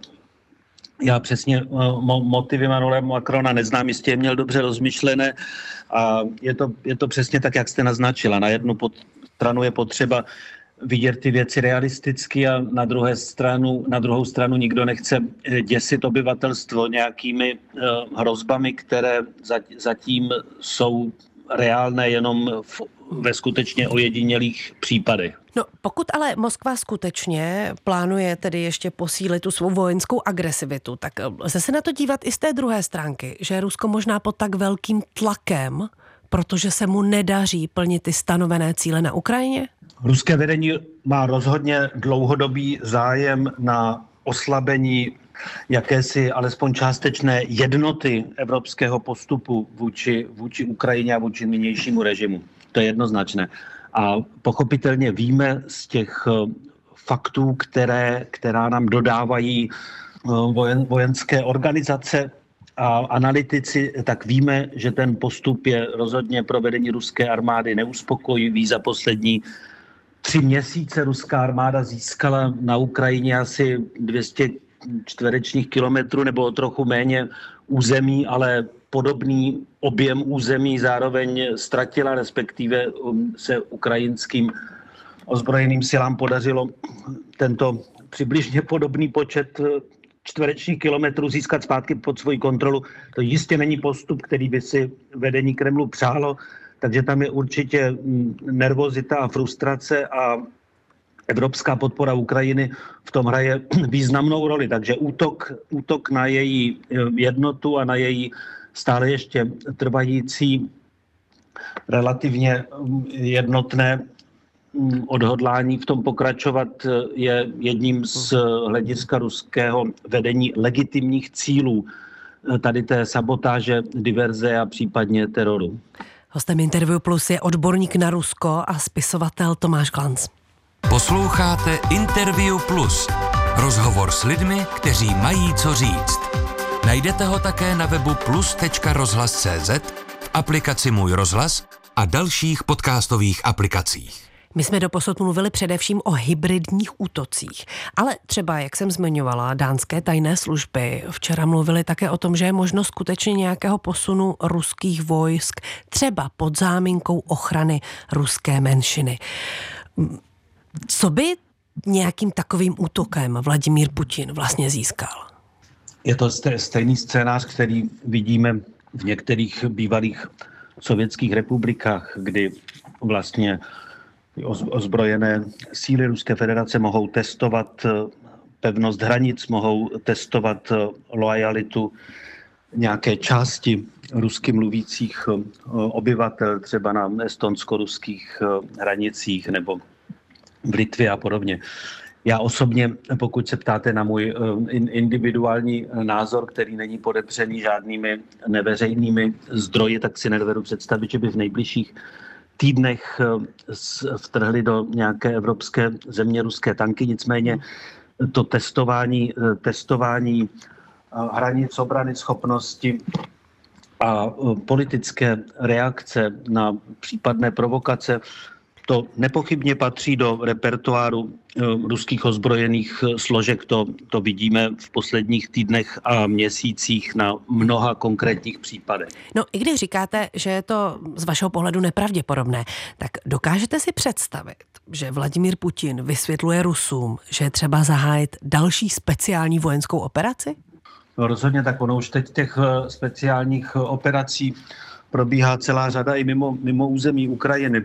já přesně motivy Emmanuela Macrona neznám, jistě je měl dobře rozmyšlené a je to, je to přesně tak, jak jste naznačila. Na jednu stranu je potřeba vidět ty věci realisticky a na, druhé stranu, na druhou stranu nikdo nechce děsit obyvatelstvo nějakými hrozbami, které zatím jsou reálné jenom v, ve skutečně ojedinělých případech. No, pokud ale Moskva skutečně plánuje tedy ještě posílit tu svou vojenskou agresivitu, tak lze se na to dívat i z té druhé stránky, že je Rusko možná pod tak velkým tlakem, protože se mu nedaří plnit ty stanovené cíle na Ukrajině? Ruské vedení má rozhodně dlouhodobý zájem na oslabení jakési alespoň částečné jednoty evropského postupu vůči, vůči Ukrajině a vůči nynějšímu režimu. To je jednoznačné. A pochopitelně víme z těch faktů, které, která nám dodávají vojen, vojenské organizace a analytici, tak víme, že ten postup je rozhodně pro vedení ruské armády neuspokojivý. Za poslední tři měsíce ruská armáda získala na Ukrajině asi dvě stě čtverečních kilometrů nebo o trochu méně území, ale podobný objem území zároveň ztratila, respektive se ukrajinským ozbrojeným silám podařilo tento přibližně podobný počet čtverečních kilometrů získat zpátky pod svoji kontrolu. To jistě není postup, který by si vedení Kremlu přálo, takže tam je určitě nervozita a frustrace a evropská podpora Ukrajiny v tom hraje významnou roli. Takže útok, útok na její jednotu a na její stále ještě trvající relativně jednotné odhodlání v tom pokračovat je jedním z hlediska ruského vedení legitimních cílů tady té sabotáže, diverze a případně teroru. Hostem Interview Plus je odborník na Rusko a spisovatel Tomáš Glanc. Posloucháte Interview Plus. Rozhovor s lidmi, kteří mají co říct. Najdete ho také na webu plus tečka rozhlas tečka cé zet, v aplikaci Můj rozhlas a dalších podcastových aplikacích. My jsme doposud mluvili především o hybridních útocích, ale třeba, jak jsem zmiňovala, dánské tajné služby včera mluvili také o tom, že je možno skutečně nějakého posunu ruských vojsk, třeba pod záminkou ochrany ruské menšiny. Co by nějakým takovým útokem Vladimír Putin vlastně získal? Je to stejný scénář, který vidíme v některých bývalých sovětských republikách, kdy vlastně ozbrojené síly Ruské federace mohou testovat pevnost hranic, mohou testovat loajalitu nějaké části rusky mluvících obyvatel, třeba na estonsko-ruských hranicích nebo v Litvě a podobně. Já osobně, pokud se ptáte na můj individuální názor, který není podepřený žádnými neveřejnými zdroji, tak si nedovedu představit, že by v nejbližších týdnech vtrhly do nějaké evropské země ruské tanky. Nicméně to testování, testování hranic, obrany schopnosti a politické reakce na případné provokace, to nepochybně patří do repertoáru ruských ozbrojených složek. To, to vidíme v posledních týdnech a měsících na mnoha konkrétních případech. No i když říkáte, že je to z vašeho pohledu nepravděpodobné, tak dokážete si představit, že Vladimír Putin vysvětluje Rusům, že je třeba zahájit další speciální vojenskou operaci? No rozhodně, tak ono už teď těch speciálních operací probíhá celá řada i mimo, mimo území Ukrajiny.